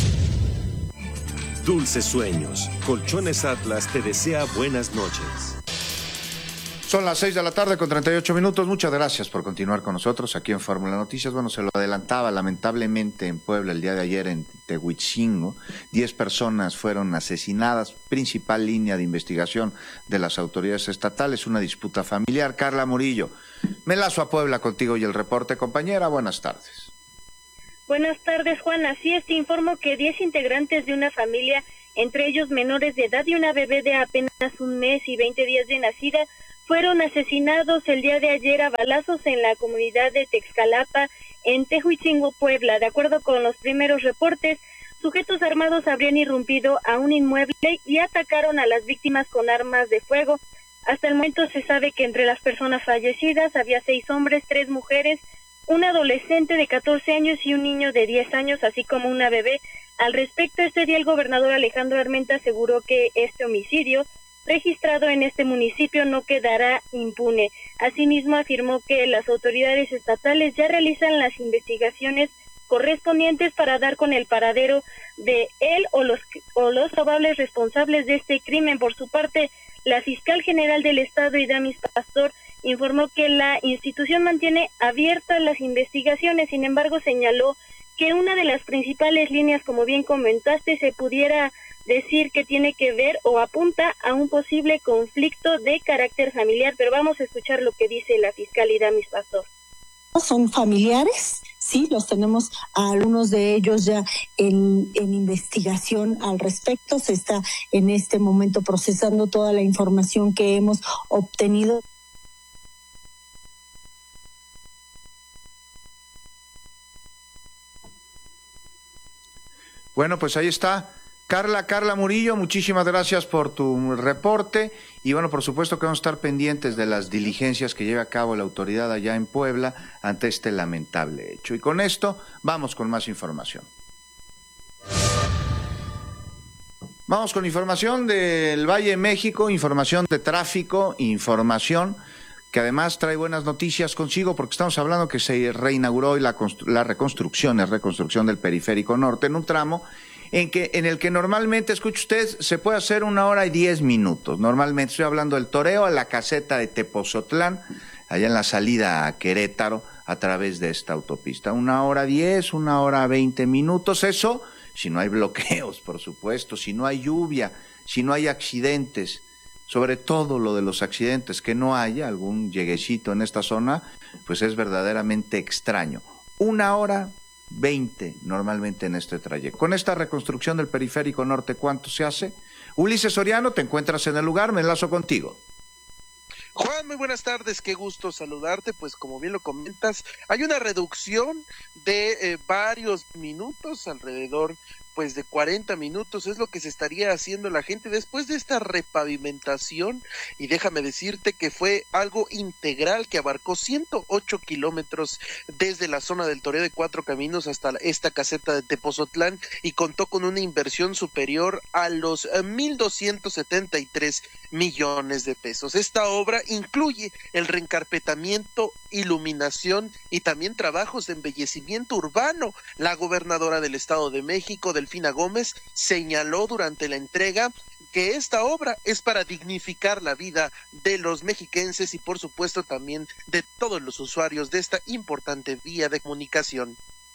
Dulces sueños. Colchones Atlas te desea buenas noches. Son las seis de la tarde con treinta y ocho minutos. Muchas gracias por continuar con nosotros aquí en Fórmula Noticias. Bueno, se lo adelantaba, lamentablemente en Puebla el día de ayer en Tehuichingo, diez personas fueron asesinadas, principal línea de investigación de las autoridades estatales, una disputa familiar. Carla Murillo, me lazo a Puebla contigo y el reporte, compañera. Buenas tardes. Buenas tardes, Juan. Así es, te informo que diez integrantes de una familia, entre ellos menores de edad y una bebé de apenas un mes y veinte días de nacida, fueron asesinados el día de ayer a balazos en la comunidad de Texcalapa, en Tehuichingo, Puebla. De acuerdo con los primeros reportes, sujetos armados habrían irrumpido a un inmueble y atacaron a las víctimas con armas de fuego. Hasta el momento se sabe que entre las personas fallecidas había seis hombres, tres mujeres, un adolescente de catorce años y un niño de diez años, así como una bebé. Al respecto, este día el gobernador Alejandro Armenta aseguró que este homicidio registrado en este municipio no quedará impune. Asimismo, afirmó que las autoridades estatales ya realizan las investigaciones correspondientes para dar con el paradero de él o los o los probables responsables de este crimen. Por su parte, la fiscal general del estado, Idamis Pastor, informó que la institución mantiene abiertas las investigaciones. Sin embargo, señaló que una de las principales líneas, como bien comentaste, se pudiera decir que tiene que ver o apunta a un posible conflicto de carácter familiar, pero vamos a escuchar lo que dice la fiscal Idamis Pastor. Son familiares, sí, los tenemos a algunos de ellos ya en, en investigación al respecto. Se está en este momento procesando toda la información que hemos obtenido. Bueno, pues ahí está. Carla, Carla Murillo, muchísimas gracias por tu reporte y bueno, por supuesto que vamos a estar pendientes de las diligencias que lleve a cabo la autoridad allá en Puebla ante este lamentable hecho. Y con esto vamos con más información. Vamos con información del Valle de México, información de tráfico, información que además trae buenas noticias consigo porque estamos hablando que se reinauguró hoy la, la reconstrucción, la reconstrucción del Periférico Norte en un tramo en que en el que normalmente, escuche usted, se puede hacer una hora y diez minutos. Normalmente estoy hablando del toreo a la caseta de Tepozotlán, allá en la salida a Querétaro, a través de esta autopista. Una hora diez, una hora veinte minutos, eso si no hay bloqueos, por supuesto, si no hay lluvia, si no hay accidentes, sobre todo lo de los accidentes, que no haya algún lleguecito en esta zona, pues es verdaderamente extraño. Una hora veinte normalmente en este trayecto. Con esta reconstrucción del Periférico Norte, ¿cuánto se hace? Ulises Soriano, te encuentras en el lugar, me enlazo contigo. Juan, muy buenas tardes, qué gusto saludarte. Pues como bien lo comentas, hay una reducción de eh, varios minutos, alrededor pues de cuarenta minutos, es lo que se estaría haciendo la gente después de esta repavimentación, y déjame decirte que fue algo integral que abarcó ciento ocho kilómetros desde la zona del Toreo de Cuatro Caminos hasta esta caseta de Tepozotlán, y contó con una inversión superior a los mil doscientos setenta y tres millones de pesos. Esta obra incluye el reencarpetamiento, iluminación y también trabajos de embellecimiento urbano. La gobernadora del Estado de México, Delfina Gómez, señaló durante la entrega que esta obra es para dignificar la vida de los mexiquenses y por supuesto también de todos los usuarios de esta importante vía de comunicación.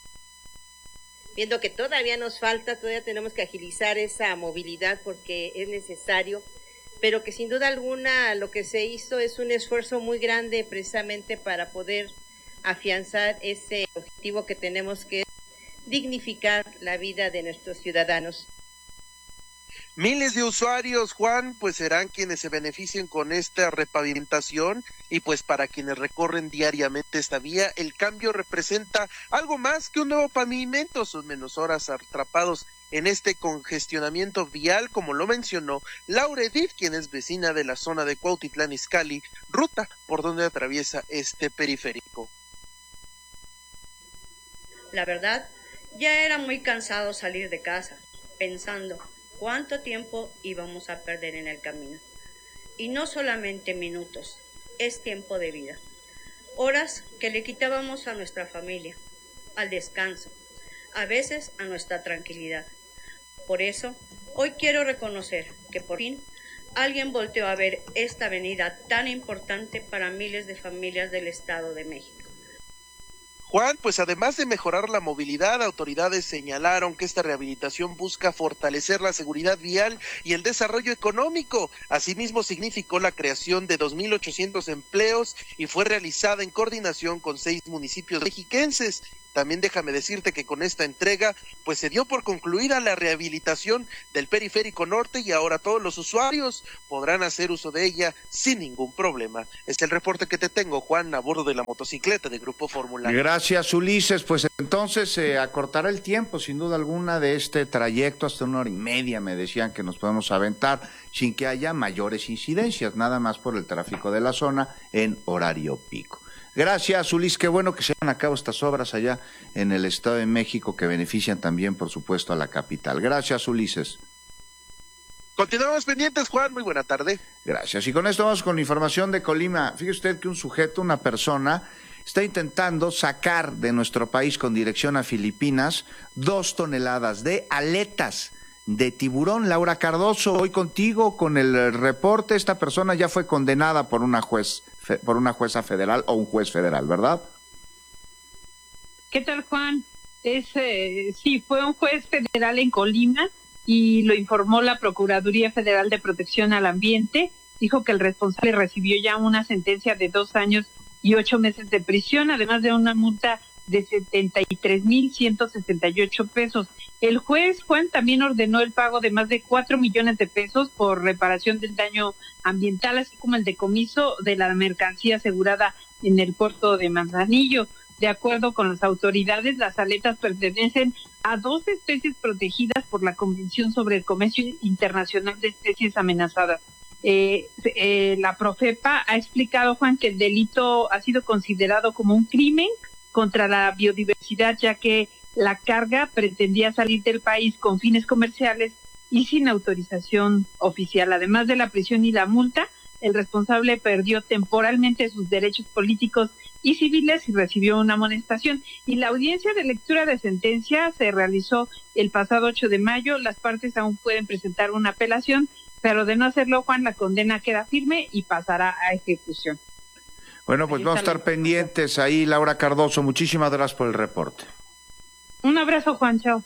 Viendo que todavía nos falta, todavía tenemos que agilizar esa movilidad porque es necesario, pero que sin duda alguna lo que se hizo es un esfuerzo muy grande precisamente para poder afianzar ese objetivo que tenemos, que es dignificar la vida de nuestros ciudadanos. Miles de usuarios, Juan, pues serán quienes se beneficien con esta repavimentación, y pues para quienes recorren diariamente esta vía, el cambio representa algo más que un nuevo pavimento. Son menos horas atrapados en este congestionamiento vial, como lo mencionó Laura Edith, quien es vecina de la zona de Cuautitlán Izcalli, ruta por donde atraviesa este periférico. La verdad, ya era muy cansado salir de casa, pensando cuánto tiempo íbamos a perder en el camino. Y no solamente minutos, es tiempo de vida. horas que le quitábamos a nuestra familia, al descanso, a veces a nuestra tranquilidad. Por eso, hoy quiero reconocer que por fin alguien volteó a ver esta avenida tan importante para miles de familias del Estado de México. Juan, pues además de mejorar la movilidad, autoridades señalaron que esta rehabilitación busca fortalecer la seguridad vial y el desarrollo económico. Asimismo, significó la creación de dos mil ochocientos empleos y fue realizada en coordinación con seis municipios mexiquenses. También déjame decirte que con esta entrega, pues se dio por concluida la rehabilitación del Periférico Norte y ahora todos los usuarios podrán hacer uso de ella sin ningún problema. Este es el reporte que te tengo, Juan, a bordo de la motocicleta de Grupo Fórmula. Gracias, Ulises. Pues entonces se eh, acortará el tiempo, sin duda alguna, de este trayecto hasta una hora y media, me decían que nos podemos aventar sin que haya mayores incidencias, nada más por el tráfico de la zona en horario pico. Gracias, Ulises. Qué bueno que se llevan a cabo estas obras allá en el Estado de México que benefician también, por supuesto, a la capital. Gracias, Ulises. Continuamos pendientes, Juan. Muy buena tarde. Gracias. Y con esto vamos con información de Colima. Fíjese usted que un sujeto, una persona, está intentando sacar de nuestro país con dirección a Filipinas dos toneladas de aletas de tiburón. Laura Cardoso, hoy contigo con el reporte. Esta persona ya fue condenada por una juez, por una jueza federal o un juez federal, ¿verdad? ¿Qué tal, Juan? Es, eh, sí, fue un juez federal en Colima y lo informó la Procuraduría Federal de Protección al Ambiente. Dijo que el responsable recibió ya una sentencia de dos años y ocho meses de prisión, además de una multa de setenta y tres mil ciento sesenta y ocho pesos. El juez Juan también ordenó el pago de más de cuatro millones de pesos por reparación del daño ambiental, así como el decomiso de la mercancía asegurada en el puerto de Manzanillo. De acuerdo con las autoridades, las aletas pertenecen a dos especies protegidas por la Convención sobre el Comercio Internacional de Especies Amenazadas. Eh, eh, la Profepa ha explicado, Juan, que el delito ha sido considerado como un crimen contra la biodiversidad, ya que la carga pretendía salir del país con fines comerciales y sin autorización oficial. Además de la prisión y la multa, el responsable perdió temporalmente sus derechos políticos y civiles y recibió una amonestación. Y la audiencia de lectura de sentencia se realizó el pasado ocho de mayo. Las partes aún pueden presentar una apelación, pero de no hacerlo, Juan, la condena queda firme y pasará a ejecución. Bueno, pues vamos a estar pendientes ahí, Laura Cardoso. Muchísimas gracias por el reporte. Un abrazo, Juan, chao.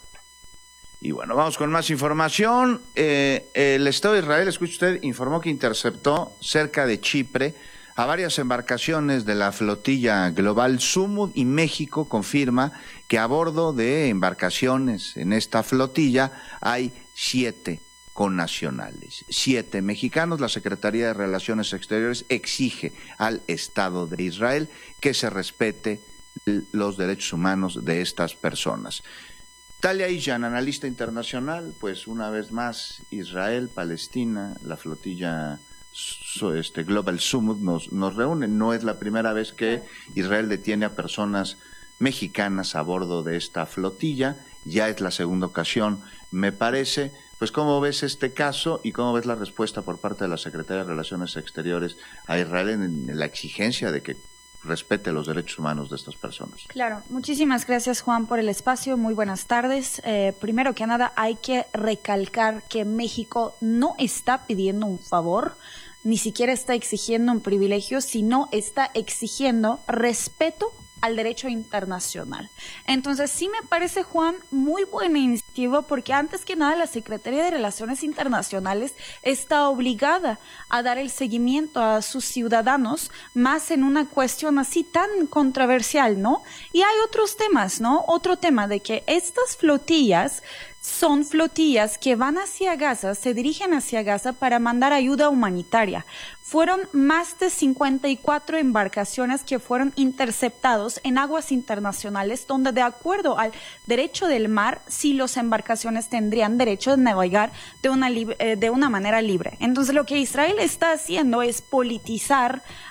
Y bueno, vamos con más información. Eh, el Estado de Israel, escuche usted, informó que interceptó cerca de Chipre a varias embarcaciones de la flotilla global Sumud, y México confirma que a bordo de embarcaciones en esta flotilla hay siete connacionales, siete mexicanos. La Secretaría de Relaciones Exteriores exige al Estado de Israel que se respete los derechos humanos de estas personas. Talia Ishan, analista internacional, pues una vez más Israel, Palestina, la flotilla este, Global Sumud nos, nos reúnen. No es la primera vez que Israel detiene a personas mexicanas a bordo de esta flotilla, ya es la segunda ocasión, me parece. Pues ¿cómo ves este caso y cómo ves la respuesta por parte de la Secretaría de Relaciones Exteriores a Israel en la exigencia de que respete los derechos humanos de estas personas? Claro, muchísimas gracias, Juan, por el espacio. Muy buenas tardes. Eh, primero que nada, hay que recalcar que México no está pidiendo un favor, ni siquiera está exigiendo un privilegio, sino está exigiendo respeto al derecho internacional. Entonces, sí me parece, Juan, muy buena iniciativa, porque antes que nada la Secretaría de Relaciones Internacionales está obligada a dar el seguimiento a sus ciudadanos, más en una cuestión así tan controversial, ¿no? Y hay otros temas, ¿no? Otro tema de que estas flotillas son flotillas que van hacia Gaza, se dirigen hacia Gaza para mandar ayuda humanitaria. Fueron más de cincuenta y cuatro embarcaciones que fueron interceptados en aguas internacionales, donde de acuerdo al derecho del mar, sí, las embarcaciones tendrían derecho de navegar de una, de una manera libre. Entonces, lo que Israel está haciendo es politizar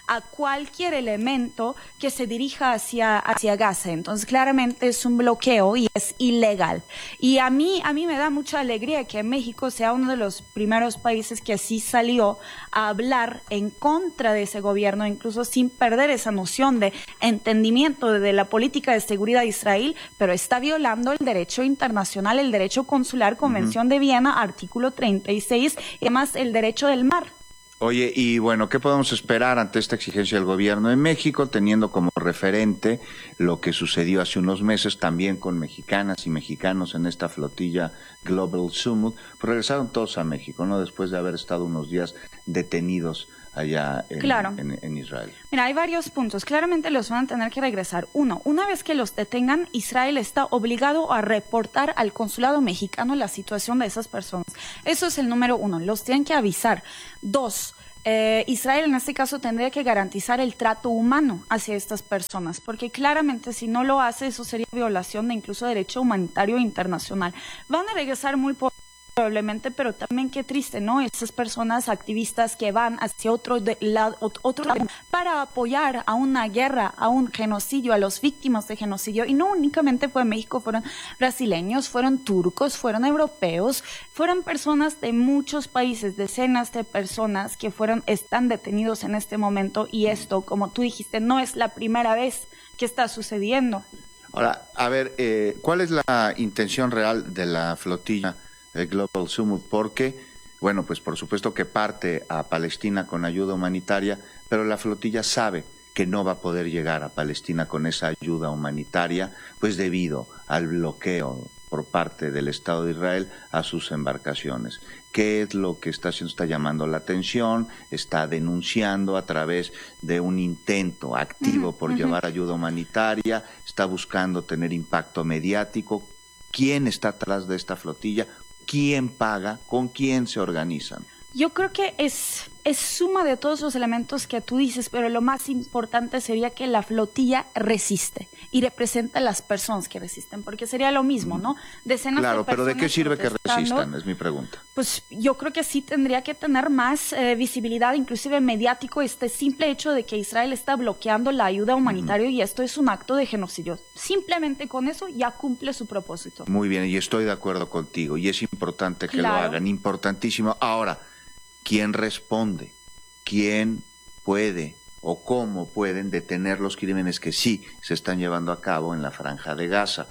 a cualquier elemento que se dirija hacia, hacia Gaza. Entonces, claramente es un bloqueo y es ilegal. Y a mí, a mí me da mucha alegría que México sea uno de los primeros países que sí salió a hablar en contra de ese gobierno, incluso sin perder esa noción de entendimiento de la política de seguridad de Israel, pero está violando el derecho internacional, el derecho consular, Convención uh-huh. de Viena, artículo treinta y seis, y además el derecho del mar. Oye, y bueno, ¿qué podemos esperar ante esta exigencia del gobierno de México, teniendo como referente lo que sucedió hace unos meses también con mexicanas y mexicanos en esta flotilla Global Summit? Pues regresaron todos a México, ¿no? Después de haber estado unos días detenidos allá en, claro. en, en Israel. Mira, hay varios puntos. Claramente los van a tener que regresar. Uno, una vez que los detengan, Israel está obligado a reportar al consulado mexicano la situación de esas personas. Eso es el número uno. Los tienen que avisar. Dos, eh, Israel en este caso tendría que garantizar el trato humano hacia estas personas, porque claramente si no lo hace, eso sería violación de incluso derecho humanitario internacional. Van a regresar muy poco. Probablemente, pero también qué triste, ¿no? Esas personas activistas que van hacia otro, de, la, otro lado para apoyar a una guerra, a un genocidio, a los víctimas de genocidio. Y no únicamente fue México, fueron brasileños, fueron turcos, fueron europeos, fueron personas de muchos países, decenas de personas que fueron, están detenidos en este momento. Y esto, como tú dijiste, no es la primera vez que está sucediendo. Ahora, a ver, eh, ¿cuál es la intención real de la flotilla el Global Summit? Porque, bueno, pues por supuesto que parte a Palestina con ayuda humanitaria, pero la flotilla sabe que no va a poder llegar a Palestina con esa ayuda humanitaria, pues debido al bloqueo por parte del Estado de Israel a sus embarcaciones. ¿Qué es lo que está haciendo? Está llamando la atención, está denunciando a través de un intento activo por uh-huh. llevar ayuda humanitaria, está buscando tener impacto mediático. ¿Quién está atrás de esta flotilla? ¿Quién paga? ¿Con quién se organizan? Yo creo que es, es suma de todos los elementos que tú dices, pero lo más importante sería que la flotilla resiste y representa a las personas que resisten, porque sería lo mismo, ¿no? Decenas claro, de personas. Pero ¿de qué sirve que resistan? Es mi pregunta. Pues yo creo que sí tendría que tener más eh, visibilidad, inclusive mediático, este simple hecho de que Israel está bloqueando la ayuda humanitaria uh-huh. y esto es un acto de genocidio. Simplemente con eso ya cumple su propósito. Muy bien, y estoy de acuerdo contigo, y es importante que claro. lo hagan, importantísimo. Ahora, ¿quién responde? ¿Quién puede o cómo pueden detener los crímenes que sí se están llevando a cabo en la Franja de Gaza?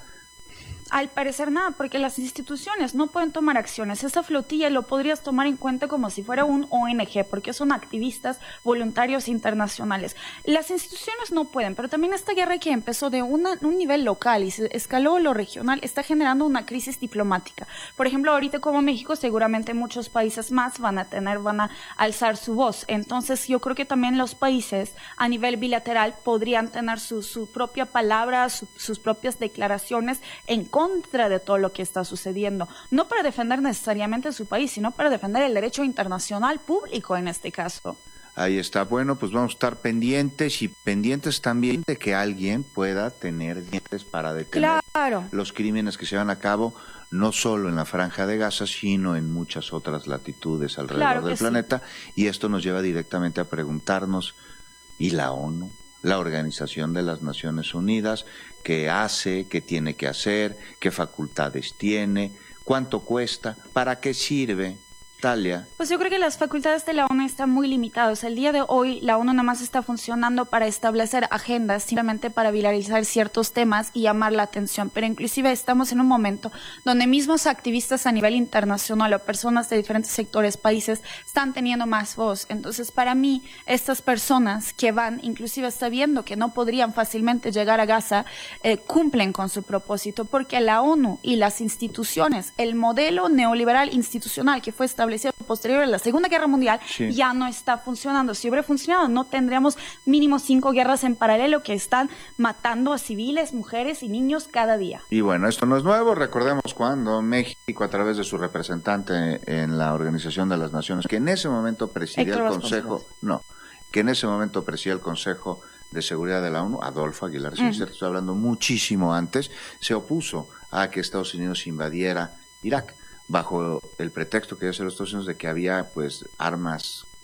Al parecer nada, porque las instituciones no pueden tomar acciones. Esa flotilla lo podrías tomar en cuenta como si fuera un O N G, porque son activistas voluntarios internacionales. Las instituciones no pueden, pero también esta guerra que empezó de una, un nivel local y se escaló a lo regional está generando una crisis diplomática. Por ejemplo, ahorita como México, seguramente muchos países más van a tener, van a alzar su voz. Entonces yo creo que también los países a nivel bilateral podrían tener su, su propia palabra, su, sus propias declaraciones en contra contra de todo lo que está sucediendo, no para defender necesariamente su país, sino para defender el derecho internacional público en este caso. Ahí está, bueno, pues vamos a estar pendientes y pendientes también de que alguien pueda tener dientes para detener claro. los crímenes que se llevan a cabo, no solo en la Franja de Gaza, sino en muchas otras latitudes alrededor claro del planeta, sí. y esto nos lleva directamente a preguntarnos, ¿y la ONU? La Organización de las Naciones Unidas, qué hace, qué tiene que hacer, qué facultades tiene, cuánto cuesta, para qué sirve, Talia. Pues yo creo que las facultades de la ONU están muy limitadas. El día de hoy la ONU nada más está funcionando para establecer agendas, simplemente para viralizar ciertos temas y llamar la atención. Pero inclusive estamos en un momento donde mismos activistas a nivel internacional o personas de diferentes sectores, países, están teniendo más voz. Entonces, para mí, estas personas que van, inclusive sabiendo que no podrían fácilmente llegar a Gaza, eh, cumplen con su propósito, porque la ONU y las instituciones, el modelo neoliberal institucional que fue establecido posterior a la Segunda Guerra Mundial, sí. ya no está funcionando. Si hubiera funcionado, no tendríamos mínimo cinco guerras en paralelo que están matando a civiles, mujeres y niños cada día. Y bueno, esto no es nuevo. Recordemos cuando México, a través de su representante en la Organización de las Naciones, que en ese momento presidía el Consejo, no, que en ese momento presidía el Consejo de Seguridad de la ONU, Adolfo Aguilar, uh-huh. estoy hablando muchísimo antes, se opuso a que Estados Unidos invadiera Irak, bajo el pretexto que ya se los Estados Unidos de que había pues armas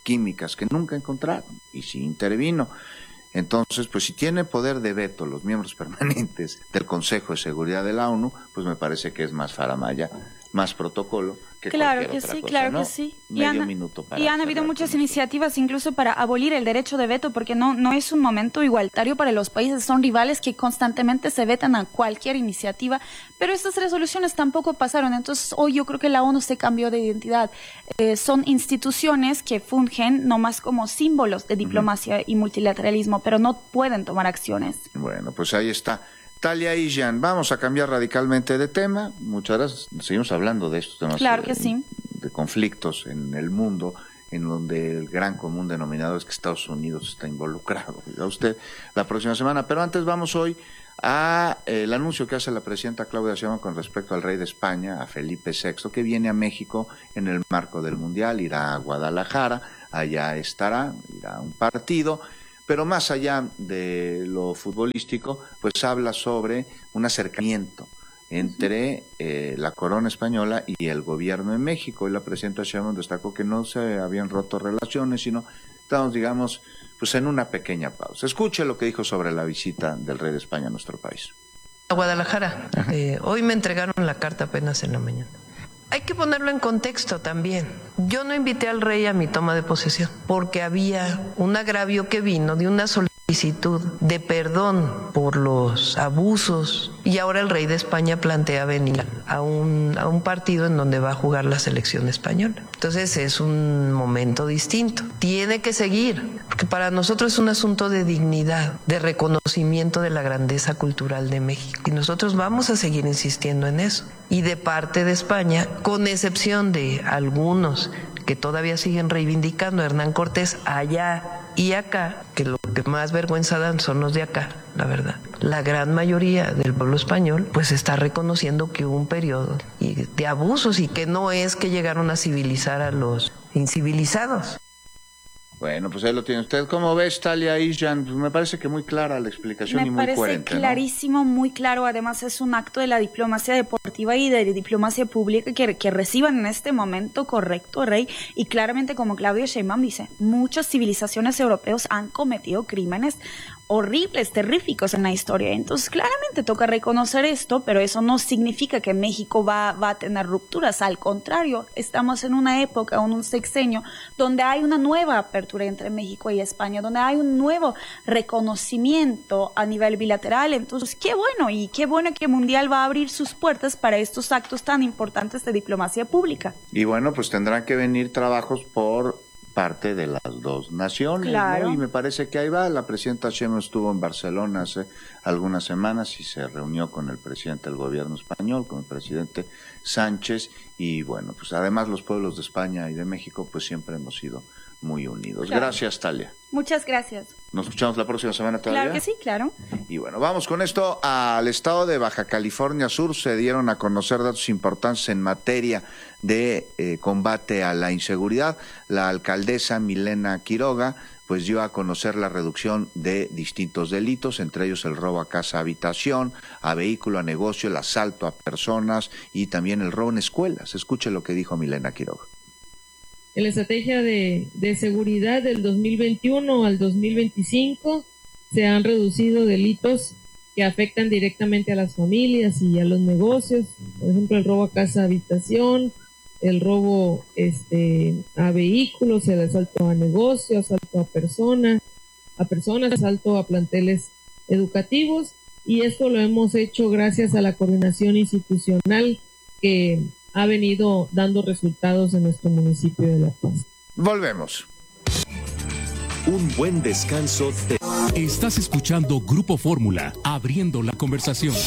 químicas que nunca encontraron, y sí intervino. Entonces, pues si tiene poder de veto los miembros permanentes del Consejo de Seguridad de la ONU, pues me parece que es más faramaya, más protocolo que claro cualquier que otra sí, cosa, claro ¿no? que sí. Y Medio han, minuto para y han habido cerrar muchas con iniciativas incluso para abolir el derecho de veto, porque no, no es un momento igualitario para los países, son rivales que constantemente se vetan a cualquier iniciativa, pero estas resoluciones tampoco pasaron. Entonces hoy yo creo que la ONU se cambió de identidad. Eh, son instituciones que fungen nomás como símbolos de diplomacia uh-huh. y multilateralismo, pero no pueden tomar acciones. Bueno, pues ahí está. Talia Ijan, vamos a cambiar radicalmente de tema. Muchas gracias. Seguimos hablando de estos temas. Claro que de, sí. de conflictos en el mundo, en donde el gran común denominador es que Estados Unidos está involucrado. Ya usted la próxima semana. Pero antes vamos hoy a eh, el anuncio que hace la presidenta Claudia Sheinbaum con respecto al rey de España, a Felipe sexto, que viene a México en el marco del Mundial, irá a Guadalajara, allá estará, irá a un partido. Pero más allá de lo futbolístico, pues habla sobre un acercamiento entre eh, la corona española y el gobierno de México. Y la presidenta Sheinbaum destacó que no se habían roto relaciones, sino estamos, digamos, pues en una pequeña pausa. Escuche lo que dijo sobre la visita del rey de España a nuestro país. A Guadalajara. Eh, hoy me entregaron la carta apenas en la mañana. Hay que ponerlo en contexto también. Yo no invité al rey a mi toma de posesión porque había un agravio que vino de una solicitud de perdón por los abusos y ahora el rey de España plantea venir a un, a un partido en donde va a jugar la selección española. Entonces es un momento distinto. Tiene que seguir, porque para nosotros es un asunto de dignidad, de reconocimiento de la grandeza cultural de México. Y nosotros vamos a seguir insistiendo en eso. Y de parte de España, con excepción de algunos que todavía siguen reivindicando a Hernán Cortés allá y acá, que lo que más vergüenza dan son los de acá, la verdad. La gran mayoría del pueblo español pues está reconociendo que hubo un periodo de abusos y que no es que llegaron a civilizar a los incivilizados. Bueno, pues ahí lo tiene usted. ¿Cómo ves, Talia Ijan? Pues me parece que muy clara la explicación me y muy coherente. Me parece clarísimo, ¿no? Muy claro. Además es un acto de la diplomacia deportiva y de diplomacia pública que, que reciban en este momento correcto, Rey. Y claramente, como Claudia Sheinbaum dice, muchas civilizaciones europeas han cometido crímenes horribles, terríficos en la historia. Entonces, claramente toca reconocer esto, pero eso no significa que México va, va a tener rupturas. Al contrario, estamos en una época, en un sexenio, donde hay una nueva apertura entre México y España, donde hay un nuevo reconocimiento a nivel bilateral. Entonces, qué bueno, y qué bueno que Mundial va a abrir sus puertas para estos actos tan importantes de diplomacia pública. Y bueno, pues tendrán que venir trabajos por parte de las dos naciones, claro. ¿no? Y me parece que ahí va. La presidenta Sheinbaum estuvo en Barcelona hace algunas semanas y se reunió con el presidente del gobierno español, con el presidente Sánchez, y bueno, pues además los pueblos de España y de México pues siempre hemos sido muy unidos. Claro. Gracias, Talia. Muchas gracias. Nos escuchamos la próxima semana todavía. Claro que sí, claro. Y bueno, vamos con esto al estado de Baja California Sur. Se dieron a conocer datos importantes en materia de eh, combate a la inseguridad. La alcaldesa Milena Quiroga pues dio a conocer la reducción de distintos delitos, entre ellos el robo a casa, habitación, a vehículo, a negocio, el asalto a personas y también el robo en escuelas. Escuche lo que dijo Milena Quiroga. En la estrategia de, de seguridad del dos mil veintiuno al dos mil veinticinco se han reducido delitos que afectan directamente a las familias y a los negocios, por ejemplo el robo a casa, habitación, el robo este a vehículos, el asalto a negocios, asalto a personas, a personas, asalto a planteles educativos, y esto lo hemos hecho gracias a la coordinación institucional que ha venido dando resultados en nuestro municipio de La Paz. Volvemos. Un buen descanso. Te... Estás escuchando Grupo Fórmula, abriendo la conversación.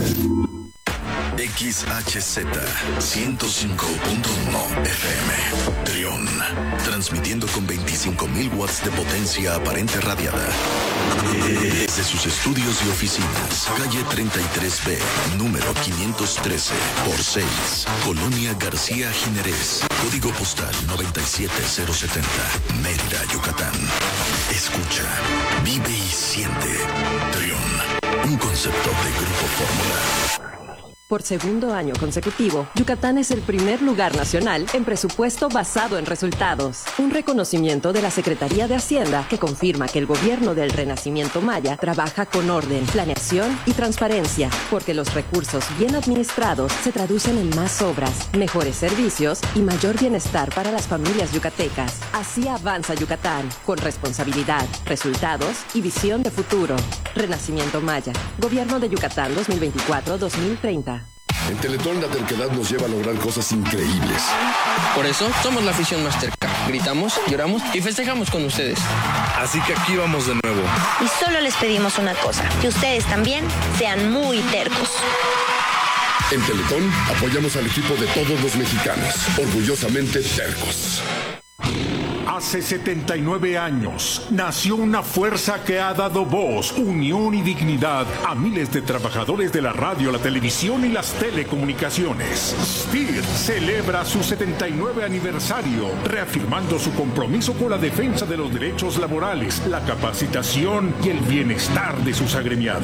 X H Z ciento cinco punto uno F M Trión, transmitiendo con veinticinco mil watts de potencia aparente radiada desde sus estudios y oficinas, calle treinta y tres B, número quinientos trece por seis, Colonia García Jiménez, código postal noventa y siete cero setenta, Mérida, Yucatán. Escucha, vive y siente. Trión, un concepto de Grupo Fórmula. Por segundo año consecutivo, Yucatán es el primer lugar nacional en presupuesto basado en resultados. Un reconocimiento de la Secretaría de Hacienda que confirma que el gobierno del Renacimiento Maya trabaja con orden, planeación y transparencia, porque los recursos bien administrados se traducen en más obras, mejores servicios y mayor bienestar para las familias yucatecas. Así avanza Yucatán, con responsabilidad, resultados y visión de futuro. Renacimiento Maya, Gobierno de Yucatán dos mil veinticuatro a dos mil treinta. En Teletón la terquedad nos lleva a lograr cosas increíbles. Por eso somos la afición más terca. Gritamos, lloramos y festejamos con ustedes. Así que aquí vamos de nuevo. Y solo les pedimos una cosa, que ustedes también sean muy tercos. En Teletón apoyamos al equipo de todos los mexicanos, orgullosamente tercos. Hace setenta y nueve años nació una fuerza que ha dado voz, unión y dignidad a miles de trabajadores de la radio, la televisión y las telecomunicaciones. S P I R celebra su setenta y nueve aniversario, reafirmando su compromiso con la defensa de los derechos laborales, la capacitación y el bienestar de sus agremiados.